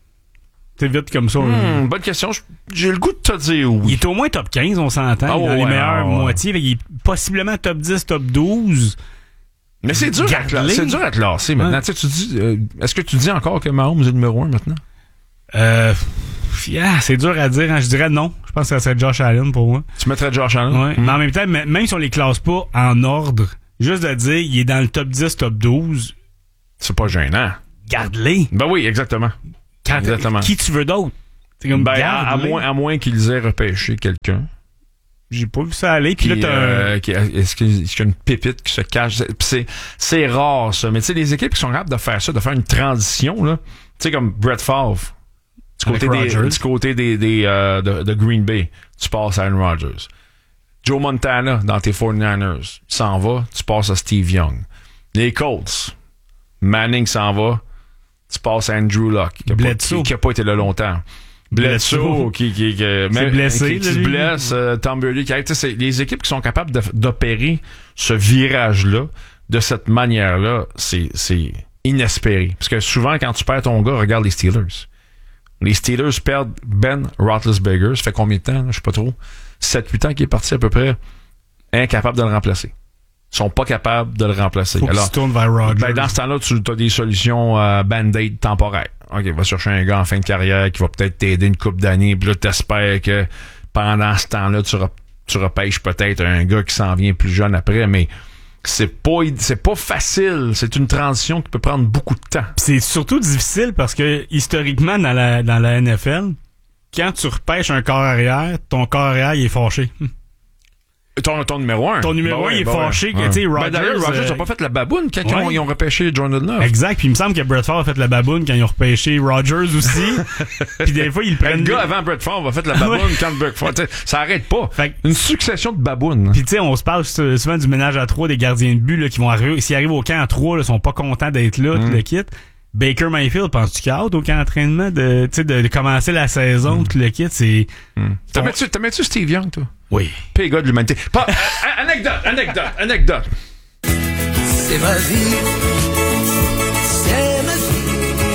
C'est vite comme ça. Hmm, bonne question. J'ai le goût de te dire oui. Il est au moins top quinze, on s'entend. Ah, dans ouais, les meilleures ouais. moitiés. Il est possiblement top dix, top douze. Mais c'est dur, à classer, c'est dur à classer maintenant. Ouais. Tu sais, tu dis, euh, est-ce que tu dis encore que Mahomes est le numéro un maintenant? Euh, yeah, c'est dur à dire. Hein. Je dirais non. Je pense que ça serait Josh Allen pour moi. Tu mettrais Josh Allen? Ouais. Mm. Mais en même temps, même si on les classe pas en ordre, juste de dire, il est dans le top dix, top douze. C'est pas gênant. Garde-les. Ben oui, exactement. Quand, exactement. Qui tu veux d'autre? Ben, à, à moins, à moins qu'ils aient repêché quelqu'un. J'ai pas vu ça aller. Puis là, t'as euh, qui, est-ce qu'il y a une pépite qui se cache? C'est, c'est rare, ça. Mais tu sais, les équipes qui sont capables de faire ça, de faire une transition, là. Tu sais, comme Brett Favre. Du côté des, du côté des, des, euh, de, de Green Bay, tu passes à Aaron Rodgers. Joe Montana, dans tes forty-niners, il s'en va, tu passes à Steve Young. Les Colts, Manning s'en va, tu passes à Andrew Luck, qui n'a pas, pas été là longtemps. Bledsoe, qui, qui, qui, mais, blessé, qui se blesse, euh, Tom Brady, qui arrive. C'est les équipes qui sont capables de, d'opérer ce virage-là de cette manière-là, c'est, c'est inespéré. Parce que souvent, quand tu perds ton gars, regarde les Steelers. Les Steelers perdent Ben Roethlisberger. Ça fait combien de temps? Là? Je sais pas trop. sept huit ans qu'il est parti à peu près. Incapable de le remplacer. Ils sont pas capables de le remplacer. Faut Alors, qu'il se tourne vers Rodgers. Ben, dans ce temps-là, tu as des solutions euh, band-aid temporaires. OK, va chercher un gars en fin de carrière qui va peut-être t'aider une couple d'années, puis là, t'espères que pendant ce temps-là, tu, rep- tu repêches peut-être un gars qui s'en vient plus jeune après, mais c'est pas, c'est pas facile. C'est une transition qui peut prendre beaucoup de temps. C'est surtout difficile parce que, historiquement, dans la, dans la N F L, quand tu repêches un corps arrière, ton corps arrière, il est fâché. Ton, ton numéro un. Ton numéro un, bah ouais, il est bah fâché. Ouais. Que, tu sais, Rodgers, ben d'ailleurs, Rodgers n'a euh... pas fait la baboune quand ouais. ils, ont, ils ont repêché Jordan Love. Exact. Puis il me semble que Brett Favre a fait la baboune quand ils ont repêché Rodgers aussi. Puis des fois, ils le prennent. Le gars avant Brett Favre a fait la baboune ouais. quand Brett Favre. Ça arrête pas. Fait... Une succession de babounes. Puis tu sais, on se parle souvent du ménage à trois des gardiens de but là, qui vont arriver. S'ils arrivent au camp à trois, ils sont pas contents d'être là, mm. tout le kit. Baker Mayfield, penses-tu qu'il a hâte au camp d'entraînement de, de, de commencer la saison, mm. tout le kit? C'est. Mm. T'as mets-tu, t'as mets-tu Steve Young, toi? Oui. Pis gars de l'humanité. Pas, anecdote, anecdote, anecdote. C'est ma vie. C'est ma vie.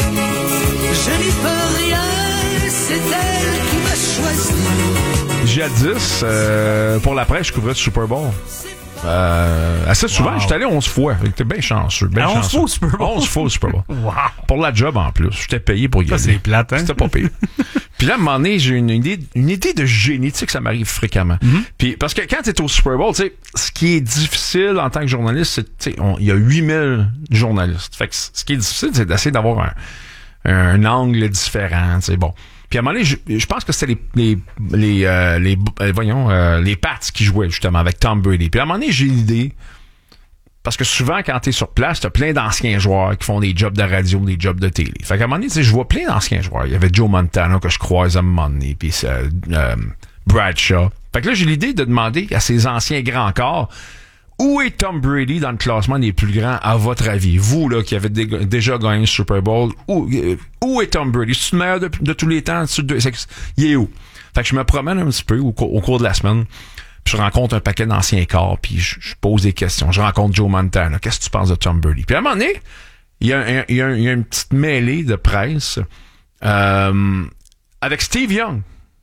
Je n'y peux rien. C'est elle qui m'a choisi. Jadis, euh, pour la presse, je couvrais le Super Bowl. Euh, assez souvent, wow. J'étais allé onze fois. J'étais bien chanceux. Ben onze fois au Super Bowl. onze fois au Super Bowl. Wow. Pour la job en plus. J'étais payé pour y aller. Ça, c'est plate, hein? C'était pas payé. Puis là, à un moment donné, j'ai une idée, une idée de génie. Tu sais que ça m'arrive fréquemment. Mm-hmm. Puis, parce que quand t'es au Super Bowl, tu sais, ce qui est difficile en tant que journaliste, c'est, tu sais, il y a huit mille journalistes. Fait que ce qui est difficile, c'est d'essayer d'avoir un, un, un angle différent, tu sais, bon. Puis à un moment donné, je, je pense que c'était les les les, euh, les euh, voyons euh, les Pats qui jouaient justement avec Tom Brady. Puis à un moment donné, j'ai l'idée parce que souvent quand t'es sur place, t'as plein d'anciens joueurs qui font des jobs de radio, des jobs de télé. Fait qu'à un moment donné, tu sais, je vois plein d'anciens joueurs. Il y avait Joe Montana que je croise à un moment donné, puis euh, euh, Bradshaw. Fait que là, j'ai l'idée de demander à ces anciens grands corps, où est Tom Brady dans le classement des plus grands, à votre avis? Vous, là, qui avez dé- déjà gagné le Super Bowl, où, euh, où est Tom Brady? C'est-tu le meilleur de, de tous les temps? C'est, c'est, il est où? Fait que je me promène un petit peu au, au cours de la semaine, puis je rencontre un paquet d'anciens corps, puis je, je pose des questions. Je rencontre Joe Montana. Qu'est-ce que tu penses de Tom Brady? Puis à un moment donné, il y a, un, il y a, un, il y a une petite mêlée de presse euh, avec Steve Young.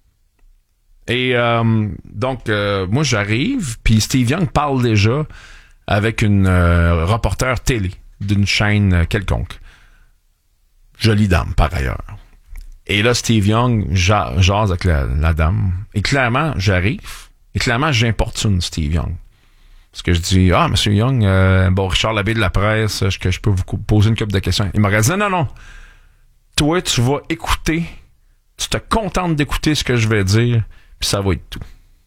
Et euh, donc, euh, moi, j'arrive, puis Steve Young parle déjà avec une euh, reporter télé d'une chaîne euh, quelconque. Jolie dame, par ailleurs. Et là, Steve Young ja- jase avec la, la dame. Et clairement, j'arrive, et clairement, j'importune Steve Young. Parce que je dis, ah, Monsieur Young, euh, bon, Richard Labbé de la presse, est-ce que je peux vous poser une couple de questions? Il m'a dit, non, non, non. Toi, tu vas écouter, tu te contentes d'écouter ce que je vais dire, puis ça va être tout.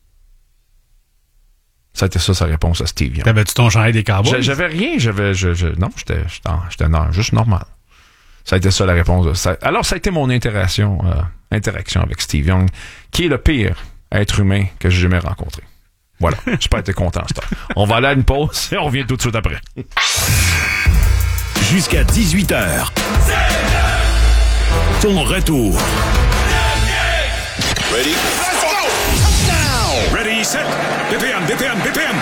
Ça a été ça sa réponse à Steve Young. T'avais-tu ton chandail des Cowboys? J'avais rien, j'avais, je, je, non, j'étais, j'étais, j'étais non, juste normal. Ça a été ça la réponse. Ça, alors, ça a été mon interaction, euh, interaction avec Steve Young, qui est le pire être humain que j'ai jamais rencontré. Voilà, j'espère que t'es content, Star. On va aller à une pause et on revient tout de suite après. Jusqu'à dix-huit heures. Ton retour. Ready? Let's go! Touchdown! Ready, set, B P M, B P M, B P M.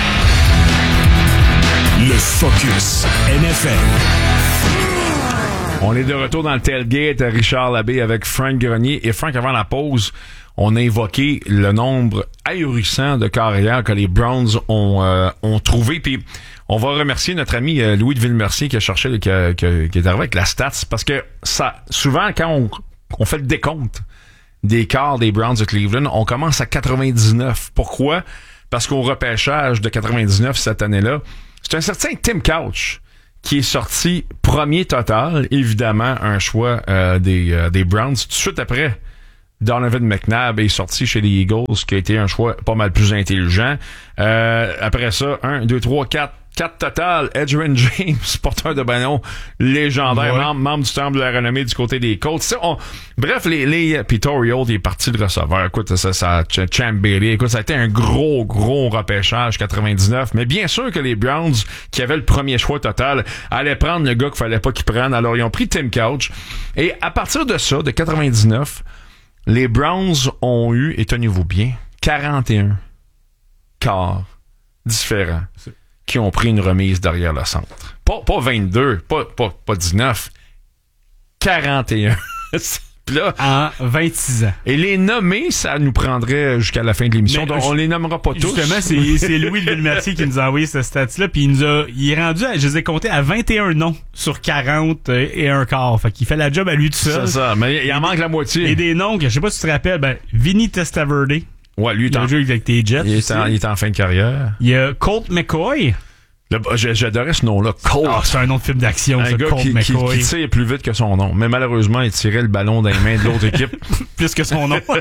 Le Focus N F L. On est de retour dans le tailgate, Richard Labbé avec Frank Grenier. Et Frank, avant la pause, on a évoqué le nombre ahurissant de carrières que les Browns ont, euh, ont trouvé. Puis on va remercier notre ami euh, Louis de Villemercier qui a cherché, qui, a, qui, a, qui est arrivé avec la stats. Parce que ça, souvent, quand on, on fait le décompte des quarts des Browns de Cleveland, on commence à quatre-vingt-dix-neuf. Pourquoi? Parce qu'au repêchage de quatre-vingt-dix-neuf cette année-là, c'est un certain Tim Couch qui est sorti premier total, évidemment un choix euh, des, euh, des Browns. Tout de suite après, Donovan McNabb est sorti chez les Eagles, qui a été un choix pas mal plus intelligent. Euh, après ça, un, deux, trois, quatre, quatre total. Edgerrin James, porteur de ballon légendaire, ouais. membre, membre du temple de la renommée du côté des Colts. Ça, on, bref, les, les puis Torrey Holt est parti de receveur. Écoute, ça, ça, Champ Bailey, écoute, ça a été un gros, gros repêchage quatre-vingt-dix-neuf. Mais bien sûr que les Browns, qui avaient le premier choix total, allaient prendre le gars qu'il fallait pas qu'ils prennent. Alors, ils ont pris Tim Couch. Et à partir de ça, de quatre-vingt-dix-neuf, les Browns ont eu, et tenez-vous bien, quarante et un quarts différents qui ont pris une remise derrière le centre. Pas, pas vingt-deux, pas, pas, pas dix-neuf, quarante et un. Puis là, en vingt-six ans. Et les nommer, ça nous prendrait jusqu'à la fin de l'émission. Mais, donc, on les nommera pas tous. Justement, c'est, c'est Louis de Villemercier qui nous a envoyé ce stat-là, puis il nous a, il est rendu, à, je les ai comptés à vingt et un noms sur quarante et un quart. Fait qu'il fait la job à lui tout seul. C'est ça, mais il en manque la moitié. Et des noms que, je sais pas si tu te rappelles, ben, Vinny Testaverde. Ouais, lui, il est en, avec tes Jets. Il est, en, il est en fin de carrière. Il y a Colt McCoy. Le, j'adorais ce nom-là, Colt. Ah, c'est un nom de film d'action, un ça, gars Colt qui, qui, McCoy. qui tire plus vite que son nom. Mais malheureusement, il tirait le ballon dans les mains de l'autre équipe. Plus que son nom.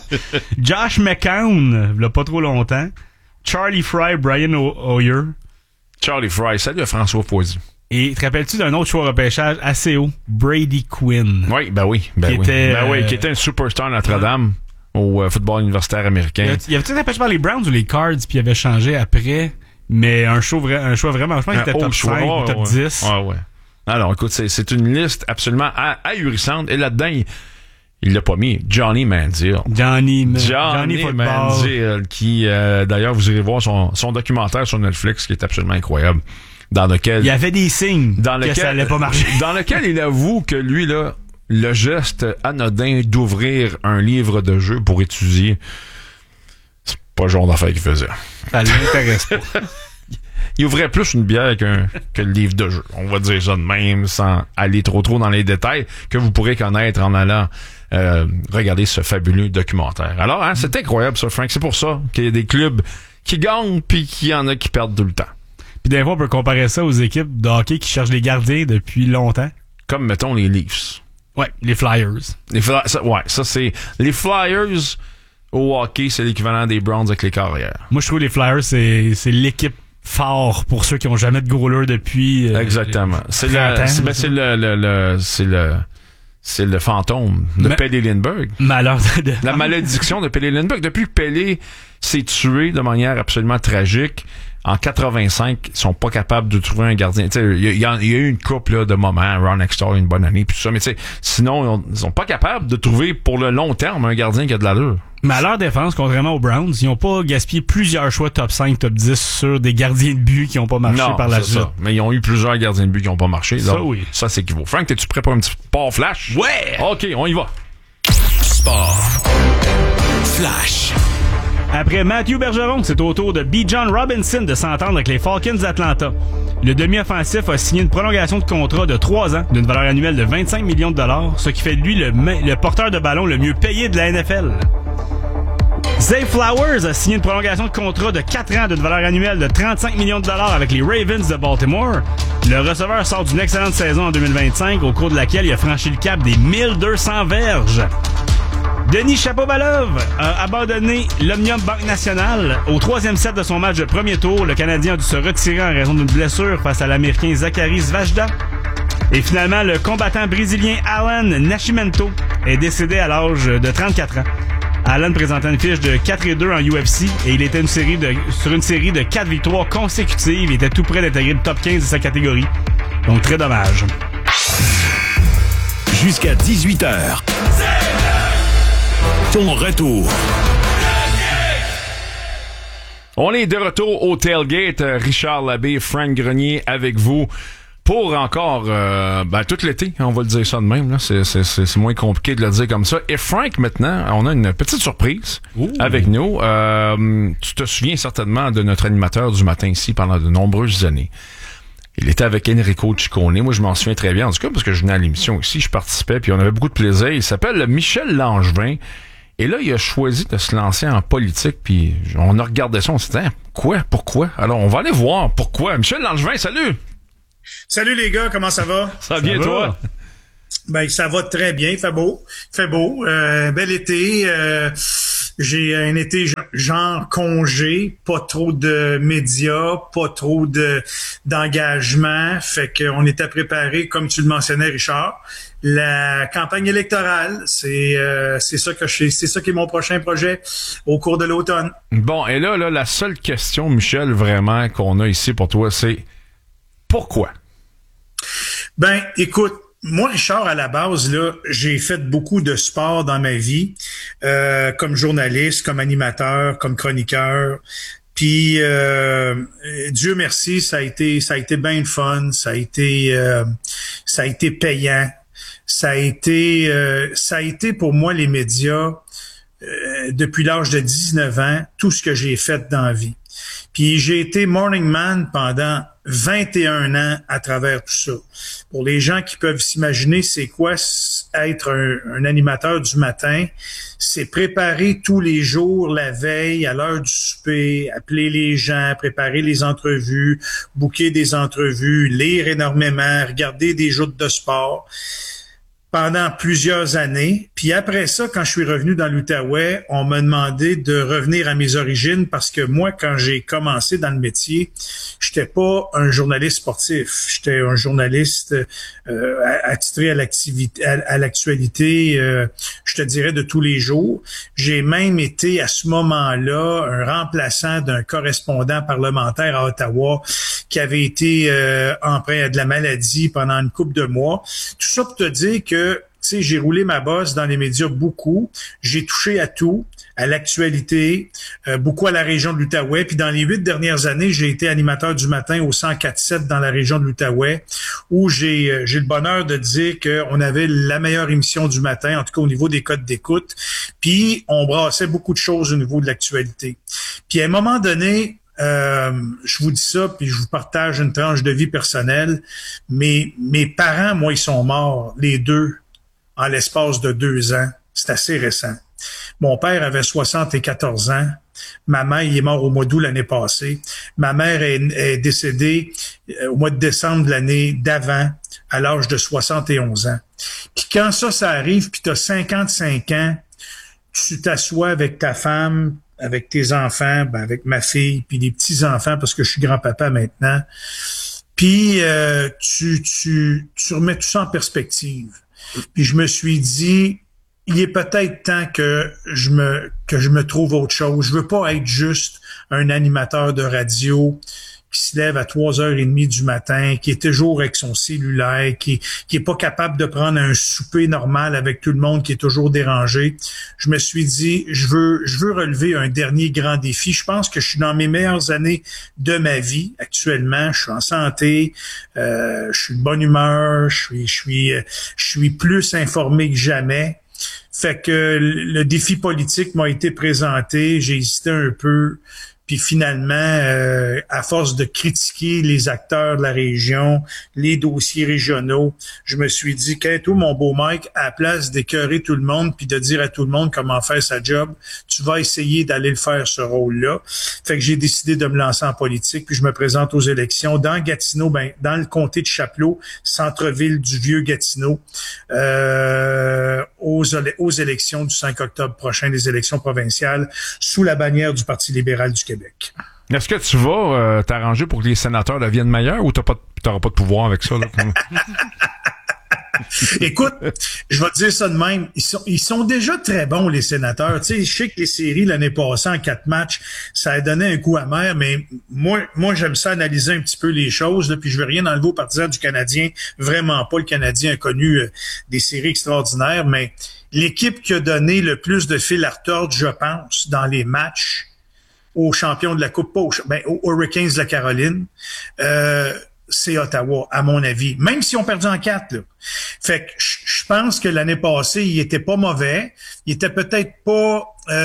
Josh McCown, il y a pas trop longtemps. Charlie Fry, Brian Hoyer. Charlie Fry, salut à François Poisy. Et te rappelles-tu d'un autre choix repêchage assez haut? Brady Quinn. Oui, ben oui. Ben qui oui. Était, ben oui, euh, qui était un superstar à Notre-Dame ouais. au euh, football universitaire américain. Il y avait-tu repêché par les Browns ou les Cards, puis il avait changé après? Mais un choix, vra- un choix vraiment, je pense qu'il était top choix. cinq Oh, ou top ouais. dix. Ah ouais. Alors, écoute, c'est, c'est une liste absolument ah- ahurissante. Et là-dedans, il, il l'a pas mis. Johnny Manziel. Johnny, Johnny, Johnny Football. Manziel, qui, euh, d'ailleurs, vous irez voir son, son documentaire sur Netflix, qui est absolument incroyable. Dans lequel... Il y avait des signes dans lequel, que ça allait pas marcher. Dans lequel il avoue que lui, là, le geste anodin d'ouvrir un livre de jeu pour étudier, c'est pas le genre d'affaire qu'il faisait. Ça l'intéresse pas. Il ouvrait plus une bière qu'un, que le livre de jeu. On va dire ça de même, sans aller trop trop dans les détails, que vous pourrez connaître en allant euh, regarder ce fabuleux documentaire. Alors, hein, c'est incroyable ça, Frank. C'est pour ça qu'il y a des clubs qui gagnent puis qu'il y en a qui perdent tout le temps. Puis des fois, on peut comparer ça aux équipes de hockey qui cherchent les gardiens depuis longtemps. Comme, mettons, les Leafs. Ouais, les Flyers. Les Flyers, ça, ouais, ça c'est... Les Flyers, au hockey, c'est l'équivalent des Browns avec les carrières. Moi, je trouve que les Flyers, c'est, c'est l'équipe fort pour ceux qui ont jamais de goaler depuis... Euh, Exactement. C'est, trente le, ans, c'est, ben, c'est le, le, le, c'est le... C'est le fantôme de Ma- Pelle Lindbergh. Malheur de... La malédiction de Pelle Lindbergh. Depuis que Pelle s'est tué de manière absolument tragique, en quatre-vingt-cinq, ils sont pas capables de trouver un gardien. Tu sais, il y, y, y a eu une couple là, de moments, Ron Extall, une bonne année, puis tout ça, mais tu sais, sinon, ils sont pas capables de trouver pour le long terme un gardien qui a de l'allure. Mais à leur défense, contrairement aux Browns, ils n'ont pas gaspillé plusieurs choix top cinq, top dix sur des gardiens de but qui n'ont pas marché Non, par la c'est suite. ça. Mais ils ont eu plusieurs gardiens de but qui n'ont pas marché. Ça, donc, oui. Ça, c'est équivaut. Frank, es-tu prêt pour un petit sport flash? Ouais! OK, on y va. Sport. Flash. Après Matthew Bergeron, c'est au tour de B. John Robinson de s'entendre avec les Falcons d'Atlanta. Le demi-offensif a signé une prolongation de contrat de trois ans d'une valeur annuelle de vingt-cinq millions de dollars, ce qui fait de lui le, le porteur de ballon le mieux payé de la N F L. Zay Flowers a signé une prolongation de contrat de quatre ans d'une valeur annuelle de trente-cinq millions de dollars avec les Ravens de Baltimore. Le receveur sort d'une excellente saison en deux mille vingt-cinq, au cours de laquelle il a franchi le cap des mille deux cents verges. Denis Shapovalov a abandonné l'Omnium Banque Nationale. Au troisième set de son match de premier tour, le Canadien a dû se retirer en raison d'une blessure face à l'Américain Zachary Svajda. Et finalement, le combattant brésilien Alan Nascimento est décédé à l'âge de trente-quatre ans. Alan présentait une fiche de quatre et deux en U F C et il était une série de, sur une série de quatre victoires consécutives. Il était tout près d'intégrer le top quinze de sa catégorie. Donc, très dommage. Jusqu'à dix-huit heures. Ton retour. On est de retour au tailgate. Richard Labbé, Frank Grenier avec vous pour encore euh, ben, tout l'été, on va le dire ça de même, là. C'est, c'est, c'est, c'est moins compliqué de le dire comme ça. Et Frank, maintenant, on a une petite surprise Ouh. avec nous. Euh, tu te souviens certainement de notre animateur du matin ici pendant de nombreuses années. Il était avec Enrico Ciccone. Moi, je m'en souviens très bien, en tout cas, parce que je venais à l'émission ici, je participais, puis on avait beaucoup de plaisir. Il s'appelle Michel Langevin. Et là, il a choisi de se lancer en politique, puis on a regardé ça, on s'est dit, quoi, pourquoi? Alors, on va aller voir pourquoi. Michel Langevin, salut! Salut les gars, comment ça va? Ça va bien, toi? Ben, ça va très bien, il fait beau, il fait beau, euh, bel été, euh, j'ai un été genre congé, pas trop de médias, pas trop de d'engagement, fait qu'on était préparé, comme tu le mentionnais, Richard. La campagne électorale, c'est euh, c'est ça que je c'est ça qui est mon prochain projet au cours de l'automne. Bon, et là, là, la seule question, Michel, vraiment qu'on a ici pour toi, c'est pourquoi? Ben, écoute, moi, Richard, à la base, là, j'ai fait beaucoup de sport dans ma vie, euh, comme journaliste, comme animateur, comme chroniqueur. Puis euh, Dieu merci, ça a été ça a été bien le fun, ça a été euh, ça a été payant, ça a été euh, ça a été pour moi les médias euh, depuis l'âge de dix-neuf ans, tout ce que j'ai fait dans la vie. Puis j'ai été morning man pendant vingt et un ans à travers tout ça. Pour les gens qui peuvent s'imaginer c'est quoi être un, un animateur du matin, c'est préparer tous les jours la veille à l'heure du souper, appeler les gens, préparer les entrevues, booker des entrevues, lire énormément, regarder des joutes de sport pendant plusieurs années. Puis après ça, quand je suis revenu dans l'Outaouais, on m'a demandé de revenir à mes origines parce que moi, quand j'ai commencé dans le métier, j'étais pas un journaliste sportif. J'étais un journaliste euh, attitré à l'activité, à, à l'actualité, euh, je te dirais, de tous les jours. J'ai même été à ce moment-là un remplaçant d'un correspondant parlementaire à Ottawa qui avait été euh, emprunt à de la maladie pendant une couple de mois. Tout ça pour te dire que tu sais, j'ai roulé ma bosse dans les médias beaucoup. J'ai touché à tout, à l'actualité, euh, beaucoup à la région de l'Outaouais. Puis dans les huit dernières années, j'ai été animateur du matin au cent quatre sept dans la région de l'Outaouais, où j'ai euh, j'ai le bonheur de dire qu'on avait la meilleure émission du matin, en tout cas au niveau des codes d'écoute. Puis on brassait beaucoup de choses au niveau de l'actualité. Puis à un moment donné, Euh, je vous dis ça, puis je vous partage une tranche de vie personnelle. Mais mes parents, moi, ils sont morts, les deux, en l'espace de deux ans. C'est assez récent. Mon père avait soixante-quatorze ans. Ma mère, il est mort au mois d'août l'année passée. Ma mère est, est décédée au mois de décembre de l'année d'avant, à l'âge de soixante et onze ans. Puis quand ça, ça arrive, puis tu as cinquante-cinq ans, tu t'assois avec ta femme, avec tes enfants, ben avec ma fille, puis les petits-enfants, parce que je suis grand-papa maintenant. Puis euh, tu, tu, tu remets tout ça en perspective. Puis je me suis dit, il est peut-être temps que je me que je me trouve autre chose. Je veux pas être juste un animateur de radio qui se lève à trois heures trente du matin, qui est toujours avec son cellulaire, qui, qui est pas capable de prendre un souper normal avec tout le monde, qui est toujours dérangé. Je me suis dit, je veux, je veux relever un dernier grand défi. Je pense que je suis dans mes meilleures années de ma vie actuellement. Je suis en santé, euh, je suis de bonne humeur, je suis, je suis, je suis plus informé que jamais. Fait que le défi politique m'a été présenté, j'ai hésité un peu. Puis finalement, euh, à force de critiquer les acteurs de la région, les dossiers régionaux, je me suis dit, qu'est-ce mon beau Mike, à la place d'écœurer tout le monde puis de dire à tout le monde comment faire sa job, tu vas essayer d'aller le faire, ce rôle-là. Fait que j'ai décidé de me lancer en politique, puis je me présente aux élections dans Gatineau, ben dans le comté de Chapleau, centre-ville du vieux Gatineau, euh, aux, aux élections du cinq octobre prochain, les élections provinciales, sous la bannière du Parti libéral du Québec. Est-ce que tu vas euh, t'arranger pour que les sénateurs deviennent meilleurs ou t'as pas, t'auras pas de pouvoir avec ça, là? Écoute, je vais te dire ça de même. Ils sont, ils sont déjà très bons, les sénateurs. Tu sais, je sais que les séries, l'année passée, en quatre matchs, ça a donné un coup amer, mais moi, moi, j'aime ça analyser un petit peu les choses, là, puis je veux rien enlever aux partisans du Canadien. Vraiment pas. Le Canadien a connu euh, des séries extraordinaires, mais l'équipe qui a donné le plus de fil à retordre, je pense, dans les matchs, aux champions de la Coupe, pas aux, ben, aux Hurricanes de la Caroline, euh, c'est Ottawa, à mon avis. Même si on perdu en quatre, là. Fait que je pense que l'année passée, il était pas mauvais. Il était peut-être pas...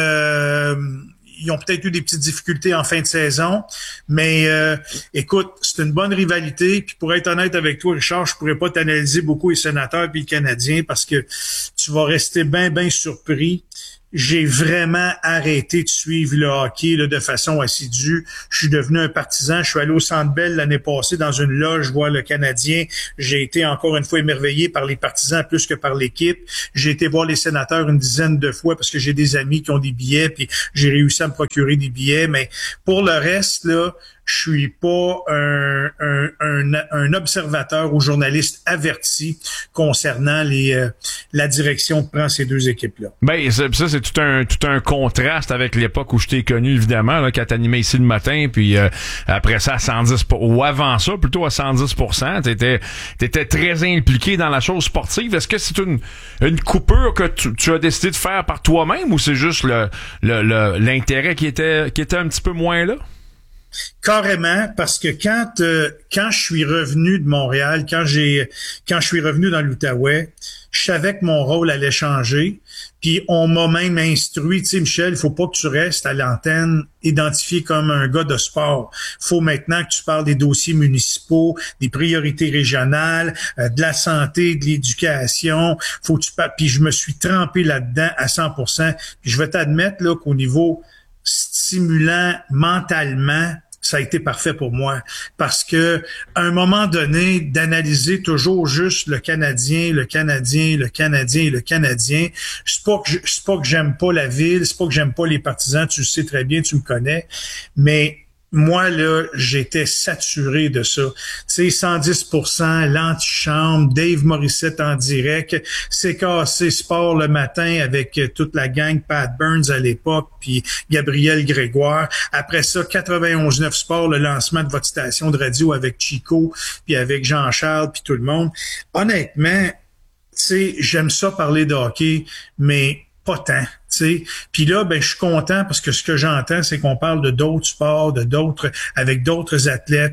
Euh, ils ont peut-être eu des petites difficultés en fin de saison. Mais euh, écoute, c'est une bonne rivalité. Puis pour être honnête avec toi, Richard, je pourrais pas t'analyser beaucoup les Sénateurs puis les Canadiens parce que tu vas rester bien, bien surpris. J'ai vraiment arrêté de suivre le hockey là, de façon assidue. Je suis devenu un partisan. Je suis allé au Centre Bell l'année passée dans une loge voir le Canadien. J'ai été encore une fois émerveillé par les partisans plus que par l'équipe. J'ai été voir les Sénateurs une dizaine de fois parce que j'ai des amis qui ont des billets puis j'ai réussi à me procurer des billets. Mais pour le reste, là, je suis pas un, un, un, un observateur ou journaliste averti concernant les euh, la direction que prend ces deux équipes-là. Ben, ça, ça c'est tout un tout un contraste avec l'époque où je t'ai connu, évidemment, là, quand t'animais ici le matin, puis euh, après ça à cent dix pour cent, ou avant ça, plutôt à cent dix pour cent, t'étais, t'étais très impliqué dans la chose sportive. Est-ce que c'est une, une coupure que tu, tu as décidé de faire par toi-même ou c'est juste le, le, le l'intérêt qui était qui était un petit peu moins là? Carrément, parce que quand euh, quand je suis revenu de Montréal, quand j'ai quand je suis revenu dans l'Outaouais, je savais que mon rôle allait changer. Puis on m'a même instruit, tu sais, Michel, il faut pas que tu restes à l'antenne identifié comme un gars de sport. Faut maintenant que tu parles des dossiers municipaux, des priorités régionales, euh, de la santé, de l'éducation. Faut que tu parles. Puis je me suis trempé là-dedans à cent pour cent. Puis je vais t'admettre là qu'au niveau stimulant mentalement, ça a été parfait pour moi parce que à un moment donné d'analyser toujours juste le Canadien, le Canadien, le Canadien, le Canadien, c'est pas que je, c'est pas que j'aime pas la ville, c'est pas que j'aime pas les partisans, tu le sais très bien, tu me connais, mais moi, là, j'étais saturé de ça. Tu sais, cent dix pour cent, l'antichambre, Dave Morissette en direct, C K C Sport le matin avec toute la gang, Pat Burns à l'époque, puis Gabriel Grégoire. Après ça, quatre-vingt-onze neuf Sport, le lancement de votre station de radio avec Chico, puis avec Jean-Charles, puis tout le monde. Honnêtement, tu sais, j'aime ça parler de hockey, mais pas tant. T'sais. Puis là, ben, je suis content parce que ce que j'entends, c'est qu'on parle de d'autres sports, de d'autres, avec d'autres athlètes.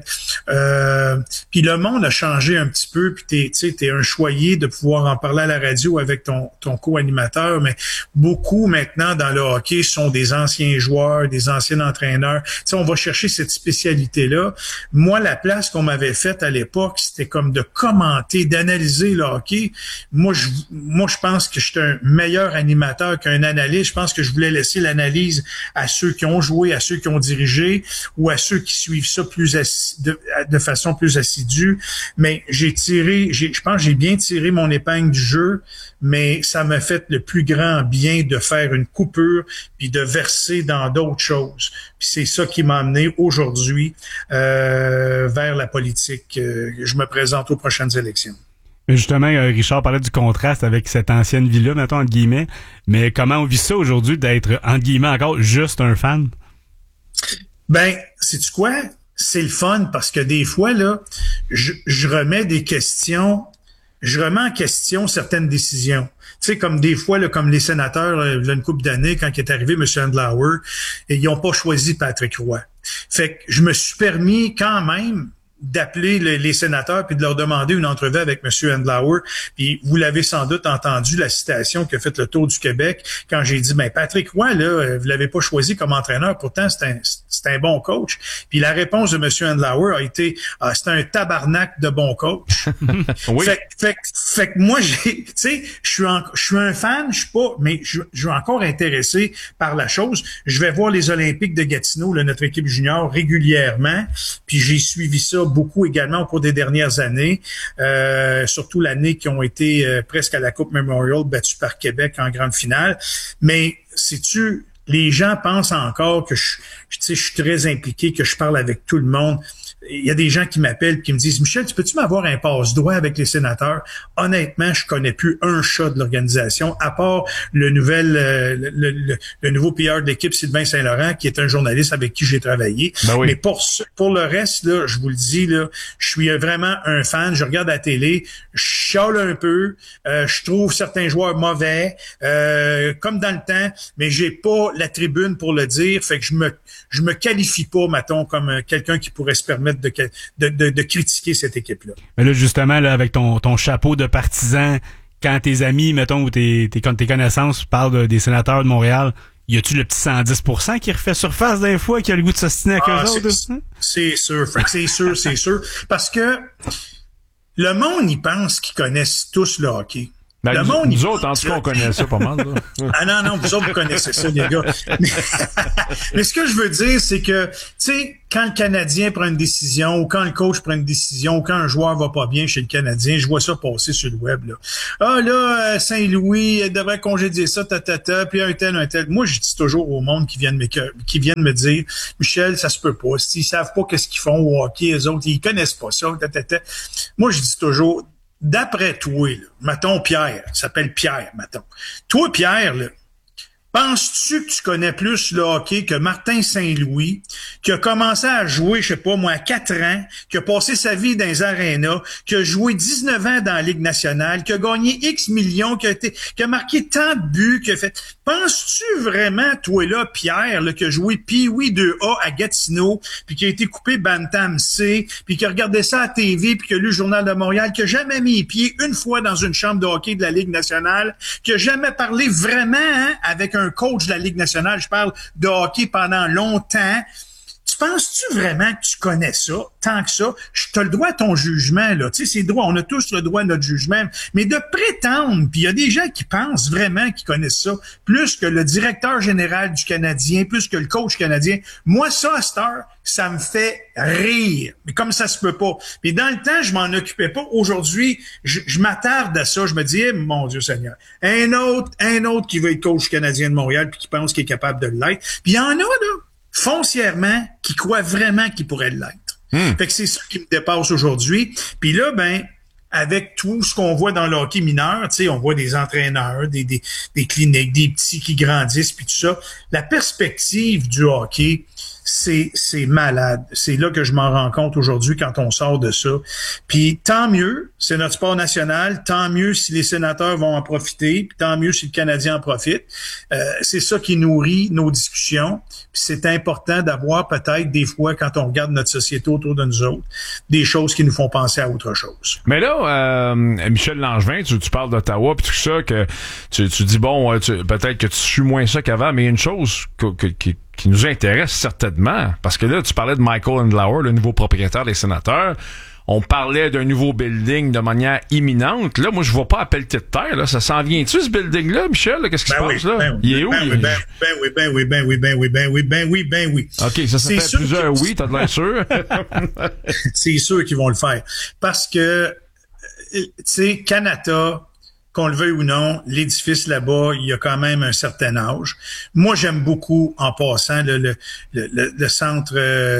Euh, puis le monde a changé un petit peu. Puis t'es, t'sais, t'es un choyé de pouvoir en parler à la radio avec ton, ton co-animateur. Mais beaucoup maintenant dans le hockey sont des anciens joueurs, des anciens entraîneurs. T'sais, on va chercher cette spécialité-là. Moi, la place qu'on m'avait faite à l'époque, c'était comme de commenter, d'analyser le hockey. Moi, je, moi, je pense que j'étais un meilleur animateur qu'un analyste. Je pense que je voulais laisser l'analyse à ceux qui ont joué, à ceux qui ont dirigé ou à ceux qui suivent ça plus assi- de, de façon plus assidue. Mais j'ai tiré, j'ai, je pense que j'ai bien tiré mon épingle du jeu, mais ça m'a fait le plus grand bien de faire une coupure puis de verser dans d'autres choses. Puis c'est ça qui m'a amené aujourd'hui euh, vers la politique. Je me présente aux prochaines élections. Justement, Richard parlait du contraste avec cette ancienne vie-là, mettons, entre guillemets. Mais comment on vit ça aujourd'hui d'être, entre guillemets, encore juste un fan? Ben, sais-tu quoi? C'est le fun parce que des fois, là, je, je remets des questions, je remets en question certaines décisions. Tu sais, comme des fois, là, comme les sénateurs, euh, il y a une couple d'années, quand il est arrivé M. Andlauer, ils n'ont pas choisi Patrick Roy. Fait que je me suis permis quand même d'appeler le, les sénateurs puis de leur demander une entrevue avec M. Andlauer. Puis vous l'avez sans doute entendu, la citation qui a fait le tour du Québec quand j'ai dit, ben Patrick Roy, là, vous l'avez pas choisi comme entraîneur, pourtant c'est un, c'est un bon coach. Puis la réponse de M. Andlauer a été, ah, c'est un tabarnak de bon coach. Oui. Fait, fait, fait que moi, j'ai, tu sais, je suis je suis un fan, je suis pas, mais je, je suis encore intéressé par la chose. Je vais voir les Olympiques de Gatineau, là, notre équipe junior, régulièrement. Puis j'ai suivi ça beaucoup également au cours des dernières années, euh, surtout l'année qui ont été euh, presque à la Coupe Memorial, battue par Québec en grande finale. Mais sais-tu, les gens pensent encore que je, je, tu sais, je suis très impliqué, que je parle avec tout le monde. Il y a des gens qui m'appellent et qui me disent « Michel, tu peux-tu m'avoir un passe-droit avec les sénateurs? » Honnêtement, je connais plus un chat de l'organisation, à part le nouvel, euh, le, le, le nouveau P R de l'équipe, Sylvain Saint-Laurent, qui est un journaliste avec qui j'ai travaillé. Ben oui. Mais pour pour le reste, là, je vous le dis, là, je suis vraiment un fan. Je regarde la télé, je chiale un peu, euh, je trouve certains joueurs mauvais, euh, comme dans le temps, mais j'ai pas la tribune pour le dire, fait que je me je me qualifie pas, mettons, comme quelqu'un qui pourrait se permettre de de, de, de critiquer cette équipe-là. Mais là, justement, là, avec ton, ton chapeau de partisan, quand tes amis, mettons, ou tes, tes, tes connaissances parlent de, des sénateurs de Montréal, y a-tu le petit cent dix pour cent qui refait surface d'un fois, qui a le goût de s'ostiner avec ah, eux c'est, autres? Hein? C'est sûr, fait que c'est sûr, c'est sûr. Parce que le monde, y pense qu'ils connaissent tous le hockey. Ben, le nous, monde, nous autres, en tout cas, on connaît ça pas mal. Là. Ah non, non, vous autres, vous connaissez ça, les gars. Mais, mais ce que je veux dire, c'est que, tu sais, quand le Canadien prend une décision, ou quand le coach prend une décision, ou quand un joueur va pas bien chez le Canadien, je vois ça passer sur le web, là. Ah, là, Saint-Louis, elle devrait congédier ça, ta, ta, ta, puis un tel, un tel. Moi, je dis toujours au monde qui viennent me, qui viennent me dire, Michel, ça se peut pas. S'ils savent pas qu'est-ce qu'ils font au hockey, les autres, ils connaissent pas ça, ta, ta, ta. Moi, je dis toujours, d'après toi, là, mettons Pierre, il s'appelle Pierre, mettons. Toi, Pierre, là, penses-tu que tu connais plus le hockey que Martin Saint-Louis, qui a commencé à jouer, je sais pas moi, à quatre ans, qui a passé sa vie dans les arénas, qui a joué dix-neuf ans dans la Ligue nationale, qui a gagné X millions, qui a été, qui a marqué tant de buts, qui a fait... Penses-tu vraiment, toi là, Pierre, là, qui a joué Pee-Wee deux A à Gatineau, puis qui a été coupé Bantam C, puis qui a regardé ça à T V, puis qui a lu le Journal de Montréal, qui a jamais mis les pieds une fois dans une chambre de hockey de la Ligue nationale, qui a jamais parlé vraiment hein, avec un coach de la Ligue nationale, je parle de hockey pendant longtemps. Tu penses-tu vraiment que tu connais ça, tant que ça? Je te le dois à ton jugement, là. Tu sais, c'est droit, on a tous le droit à notre jugement. Mais de prétendre, puis il y a des gens qui pensent vraiment qu'ils connaissent ça, plus que le directeur général du Canadien, plus que le coach canadien. Moi, ça, à cette heure, ça me fait rire. Mais comme ça se peut pas. Puis dans le temps, je m'en occupais pas. Aujourd'hui, je, je m'attarde à ça. Je me dis, eh, mon Dieu Seigneur, un autre, un autre qui veut être coach canadien de Montréal puis qui pense qu'il est capable de l'être. Puis il y en a, là, foncièrement, qui croient vraiment qu'il pourrait l'être. Mmh. Fait que c'est ça qui me dépasse aujourd'hui. Puis là, ben, avec tout ce qu'on voit dans le hockey mineur, tu sais, on voit des entraîneurs, des, des, des cliniques, des petits qui grandissent, puis tout ça. La perspective du hockey, c'est, c'est malade. C'est là que je m'en rends compte aujourd'hui quand on sort de ça. Puis tant mieux, c'est notre sport national, tant mieux si les sénateurs vont en profiter, puis tant mieux si le Canadien en profite. Euh, c'est ça qui nourrit nos discussions. Puis c'est important d'avoir peut-être des fois, quand on regarde notre société autour de nous autres, des choses qui nous font penser à autre chose. Mais là, euh, Michel Langevin, tu, tu parles d'Ottawa puis tout ça, que tu, tu dis, bon, tu, peut-être que tu suis moins ça qu'avant, mais il y a une chose que, que, qui qui nous intéresse certainement, parce que là, tu parlais de Michael Andlauer, le nouveau propriétaire des Sénateurs. On parlait d'un nouveau building de manière imminente. Là, moi, je vois pas à pelleter de terre. Là. Ça s'en vient-tu, ce building-là, Michel? Qu'est-ce qui ben se oui, passe là? Ben il est où? Ben il... oui, ben, ben oui, ben oui, ben oui, ben oui, ben oui, ben oui, ben oui. OK, ça, ça fait plusieurs que... oui, t'as de l'air sûr. C'est sûr qu'ils vont le faire. Parce que, tu sais, Canada... qu'on le veuille ou non, l'édifice là-bas, il y a quand même un certain âge. Moi, j'aime beaucoup, en passant, le, le, le, le centre,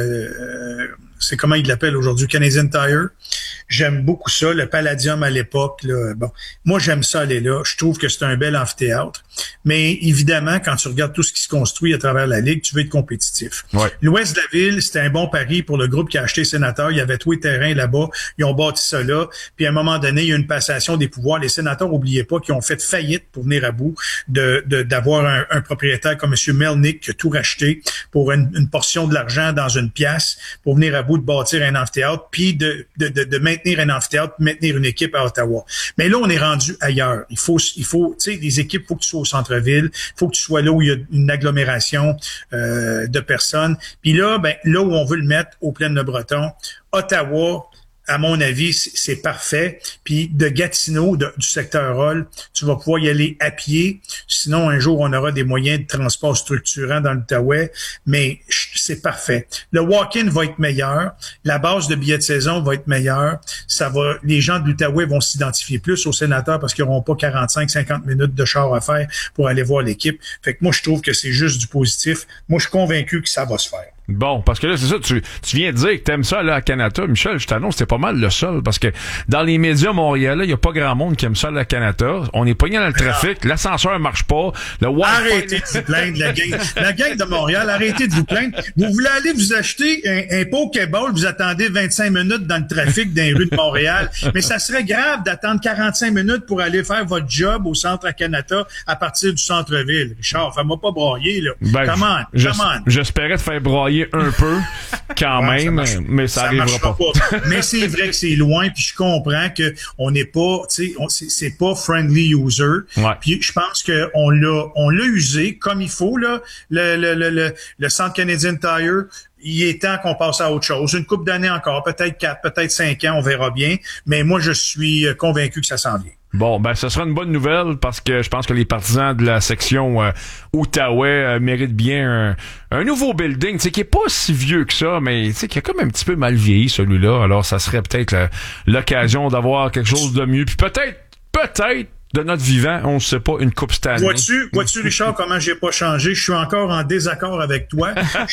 euh, c'est comment il l'appelle aujourd'hui, Canadian Tire. J'aime beaucoup ça, le Palladium à l'époque. Là, bon, moi, j'aime ça aller là. Je trouve que c'est un bel amphithéâtre. Mais évidemment, quand tu regardes tout ce qui se construit à travers la Ligue, tu veux être compétitif. Ouais. L'ouest de la ville, c'était un bon pari pour le groupe qui a acheté Sénateur. Il y avait tous les terrains là-bas. Ils ont bâti ça là. Puis à un moment donné, il y a une passation des pouvoirs. Les sénateurs, n'oubliez pas, qu'ils ont fait faillite pour venir à bout de, de d'avoir un, un propriétaire comme M. Melnick qui a tout racheté pour une, une portion de l'argent dans une pièce pour venir à bout de bâtir un amphithéâtre, puis de, de, de, de maintenir un amphithéâtre, maintenir une équipe à Ottawa. Mais là, on est rendu ailleurs. Il faut, il faut, tu sais, des équipes, il faut que tu sois au centre-ville, il faut que tu sois là où il y a une agglomération euh, de personnes. Puis là, ben là où on veut le mettre, au Plaine-le-Breton, Ottawa, à mon avis, c'est parfait. Puis de Gatineau, de, du secteur Hall, tu vas pouvoir y aller à pied. Sinon, un jour, on aura des moyens de transport structurants dans l'Outaouais, mais c'est parfait. Le walk-in va être meilleur. La base de billets de saison va être meilleure. Ça va, les gens de l'Outaouais vont s'identifier plus aux sénateurs parce qu'ils n'auront pas quarante-cinq à cinquante minutes de char à faire pour aller voir l'équipe. Fait que moi, je trouve que c'est juste du positif. Moi, je suis convaincu que ça va se faire. Bon, parce que là, c'est ça, tu, tu viens de dire que t'aimes ça là à Canada. Michel, je t'annonce, c'est pas mal le seul, parce que dans les médias montréalais, il y a pas grand monde qui aime ça là à Canada. On est pogné dans le trafic, l'ascenseur marche pas, le Wi-Fi... Arrêtez de vous plaindre, la gang, la gang de Montréal, arrêtez de vous plaindre. Vous voulez aller vous acheter un, un Pokéball, vous attendez vingt-cinq minutes dans le trafic dans les rues de Montréal, mais ça serait grave d'attendre quarante-cinq minutes pour aller faire votre job au centre à Canada à partir du centre-ville. Richard, fais-moi pas broyer, là. Ben, come on, come on. J'espérais te faire broyer un peu, quand ouais, même, ça marche, mais ça, ça arrivera pas. pas. Mais c'est vrai que c'est loin, puis je comprends que on n'est pas, tu sais, c'est, c'est pas friendly user. Ouais. Puis je pense que on l'a, on l'a usé comme il faut là, le le le le, le Centre Canadien Tire. Il est temps qu'on passe à autre chose. Une couple d'années encore, peut-être quatre, peut-être cinq ans, on verra bien. Mais moi, je suis convaincu que ça s'en vient. Bon, ben ce sera une bonne nouvelle parce que je pense que les partisans de la section euh, Outaouais euh, méritent bien un, un nouveau building, tu sais, qui est pas si vieux que ça, mais tu sais, qui a comme un petit peu mal vieilli celui-là. Alors, ça serait peut-être la, l'occasion d'avoir quelque chose de mieux. Puis peut-être, peut-être, de notre vivant, on ne sait pas, une coupe cette année. Vois-tu, vois-tu, Richard, comment j'ai pas changé? Je suis encore en désaccord avec toi.